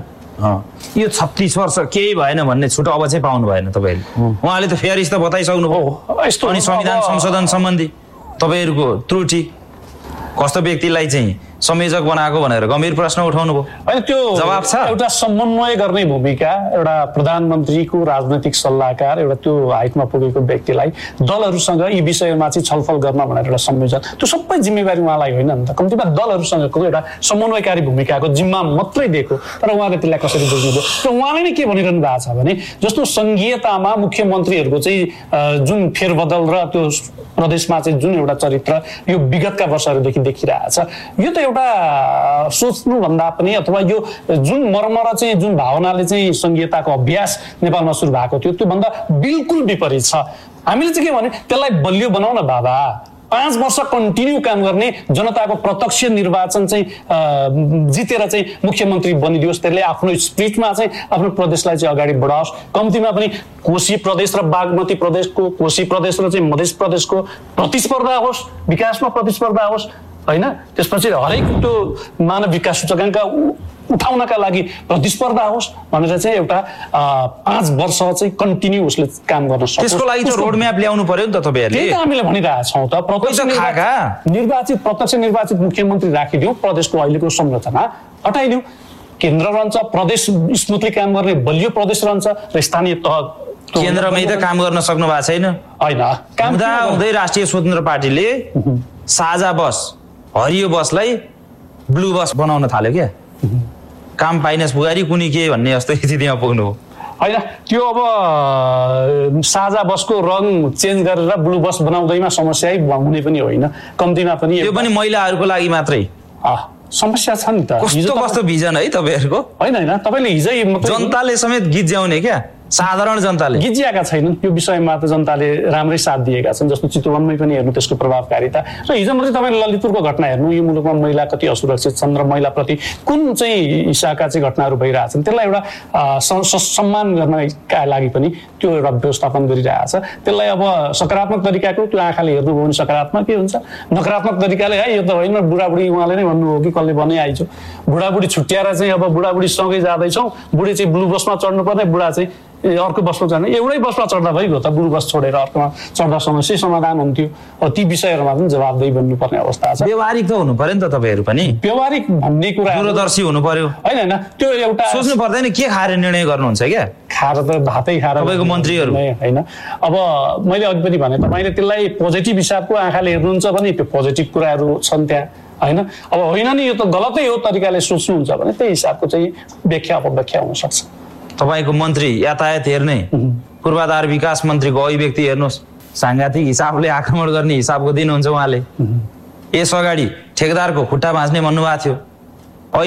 यो 36 वर्ष केही भएन भन्ने छुट अब चाहिँ पाउनु भएन तपाईँहरूले। उहाँले त फेरि त बताइसक्नु भयो। अनि संविधान संशोधन सम्बन्धी तपाईँहरूको त्रुटि कस्तो व्यक्तिलाई चाहिँ संयोजक बनाएको भनेर गम्भीर प्रश्न उठाउनु भयो। होइन त्यो जवाब छ। एउटा समन्वय गर्ने भूमिका, एउटा प्रधानमन्त्रीको राजनैतिक सल्लाहकार, एउटा त्यो हाइटमा पुगेको व्यक्तिलाई दलहरूसँग यी विषयमा चाहिँ छलफल गर्न भनेर एउटा संयोजन, त्यो सबै जिम्मेवारी उहाँलाई होइन नि त। कम्तीमा दलहरूसँगको एउटा समन्वयकारी भूमिकाको जिम्मा मात्रै दिएको, तर उहाँले त्यसलाई कसरी बुझ्नुभयो? र उहाँले नै के भनिरहनु भएको छ भने जस्तो संघीयतामा मुख्यमन्त्रीहरूको चाहिँ जुन फेरबदल र त्यो प्रदेशमा चाहिँ जुन एउटा चरित्र यो विगतका वर्षहरूदेखि देखिरहेछ, यो त एउटा सोच्नुभन्दा पनि अथवा यो जुन मर्मर चाहिँ जुन भावनाले चाहिँ संघीयताको अभ्यास नेपालमा सुरु भएको थियो त्योभन्दा बिल्कुल विपरीत छ। हामीले चाहिँ के भने त्यसलाई बलियो बनाउन बाबा, 5 वर्ष कन्टिन्यू काम गर्ने, जनताको प्रत्यक्ष निर्वाचन चाहिँ जितेर चाहिँ मुख्यमन्त्री बनिदियोस्, त्यसले आफ्नो स्पिरिटमा चाहिँ आफ्नो प्रदेशलाई चाहिँ अगाडि बढाओस्। कम्तीमा पनि कोशी प्रदेश र बागमती प्रदेशको, कोशी प्रदेश र चाहिँ मध्य प्रदेशको प्रतिस्पर्धा होस्, विकासमा प्रतिस्पर्धा होस् होइन। त्यसपछि हरेक त्यो मानव विकास सूचकाङ्क उठाउनका लागि प्रतिस्पर्धा होस् भनेर चाहिँ एउटा 5 वर्ष चाहिँ कन्टिन्यू उसले काम गर्न सक्छ। त्यसको लागि त रोड म्याप ल्याउनु पर्यो नि त तपाईँहरूले। त्यही त हामीले भनिरहेछौँ त, प्रत्यक्ष निर्वाचित मुख्यमन्त्री राखिदिउँ, प्रदेशको अहिलेको संरचना हटाइदिउँ, केन्द्र रहन्छ, प्रदेश स्मुथली काम गर्ने बलियो प्रदेश रहन्छ र स्थानीय तह केन्द्रमै त काम गर्न सक्नु भएको छैन होइन। हुँदै राष्ट्रिय स्वतन्त्र पार्टीले साझा बस हरियो बसलाई ब्लू बस बनाउन थाल्यो क्या, काम पाइनेस् पुगारी कुनै के भन्ने जस्तो स्थितिमा पुग्नु हो होइन। त्यो अब साझा बसको रङ चेन्ज गरेर ब्लू बस बनाउँदैमा समस्या हुने पनि होइन, कम्तीमा पनि त्यो पनि महिलाहरूको लागि मात्रै समस्या छ नि त। कस्तो भिजन है तपाईँहरूको? होइन होइन, तपाईँले हिजै जनताले समेत गीत ज्याउने क्या, साधारण जनताले गिजिएका छैनन् यो विषयमा त जनताले राम्रै साथ दिएका छन्। जस्तो चितवनमै पनि हेर्नु त्यसको प्रभावकारिता, र हिजो मात्रै तपाईँले ललितपुरको घटना हेर्नु, यो मुलुकमा महिला कति असुरक्षित छन् र महिलाप्रति कुन चाहिँ हिसाबका चाहिँ घटनाहरू भइरहेछन्, त्यसलाई एउटा सम्मान गर्नका लागि पनि त्यो एउटा व्यवस्थापन गरिरहेछ। त्यसलाई अब सकारात्मक तरिकाको त्यो आँखाले हेर्नुभयो भने सकारात्मकै हुन्छ, नकारात्मक तरिकाले है यो त होइन बुढाबुढी उहाँले नै भन्नुभयो कि कसले भने आइज बुढाबुढी छुट्याएर चाहिँ अब बुढाबुढी सँगै जाँदैछौँ, बुढी चाहिँ ब्लू बसमा चढ्नुपर्ने, बुढा चाहिँ अर्को बसमा जाने, एउटै बसमा चढ्दा भइगयो त, बुढो बस छोडेर अर्कोमा चढ्दा समस्या समाधान हुन्थ्यो। अब ती विषयहरूमा पनि जवाबदेही बन्नुपर्ने अवस्था छ। व्यवहारिक त हुनु पर्यो नि त तपाईँहरू पनि, व्यवहारिक भन्ने कुरा दूरदर्शी हुनु पर्यो होइन त्यो एउटा सोच्नु पर्दैन के खाएर निर्णय गर्नुहुन्छ क्या? खाएर त भातै खाएर तपाईँको मन्त्रीहरू होइन। अब मैले अघि पनि भने तपाईँले त्यसलाई पोजिटिभ हिसाबको आँखाले हेर्नुहुन्छ भने त्यो पोजिटिभ कुराहरू छन् त्यहाँ होइन। अब होइन नि यो त गलतै हो तरिकाले सोच्नुहुन्छ भने त्यही हिसाबको चाहिँ व्याख्या अपव्याख्या हुन सक्छ। तपाईँको मन्त्री यातायात हेर्ने, पूर्वाधार विकास मन्त्रीको अभिव्यक्ति हेर्नुहोस्, साङ्घातिक हिसाबले आक्रमण गर्ने हिसाबको दिनुहुन्छ उहाँले। यस अगाडि ठेकेदारको खुट्टा भाँच्ने भन्नुभएको थियो,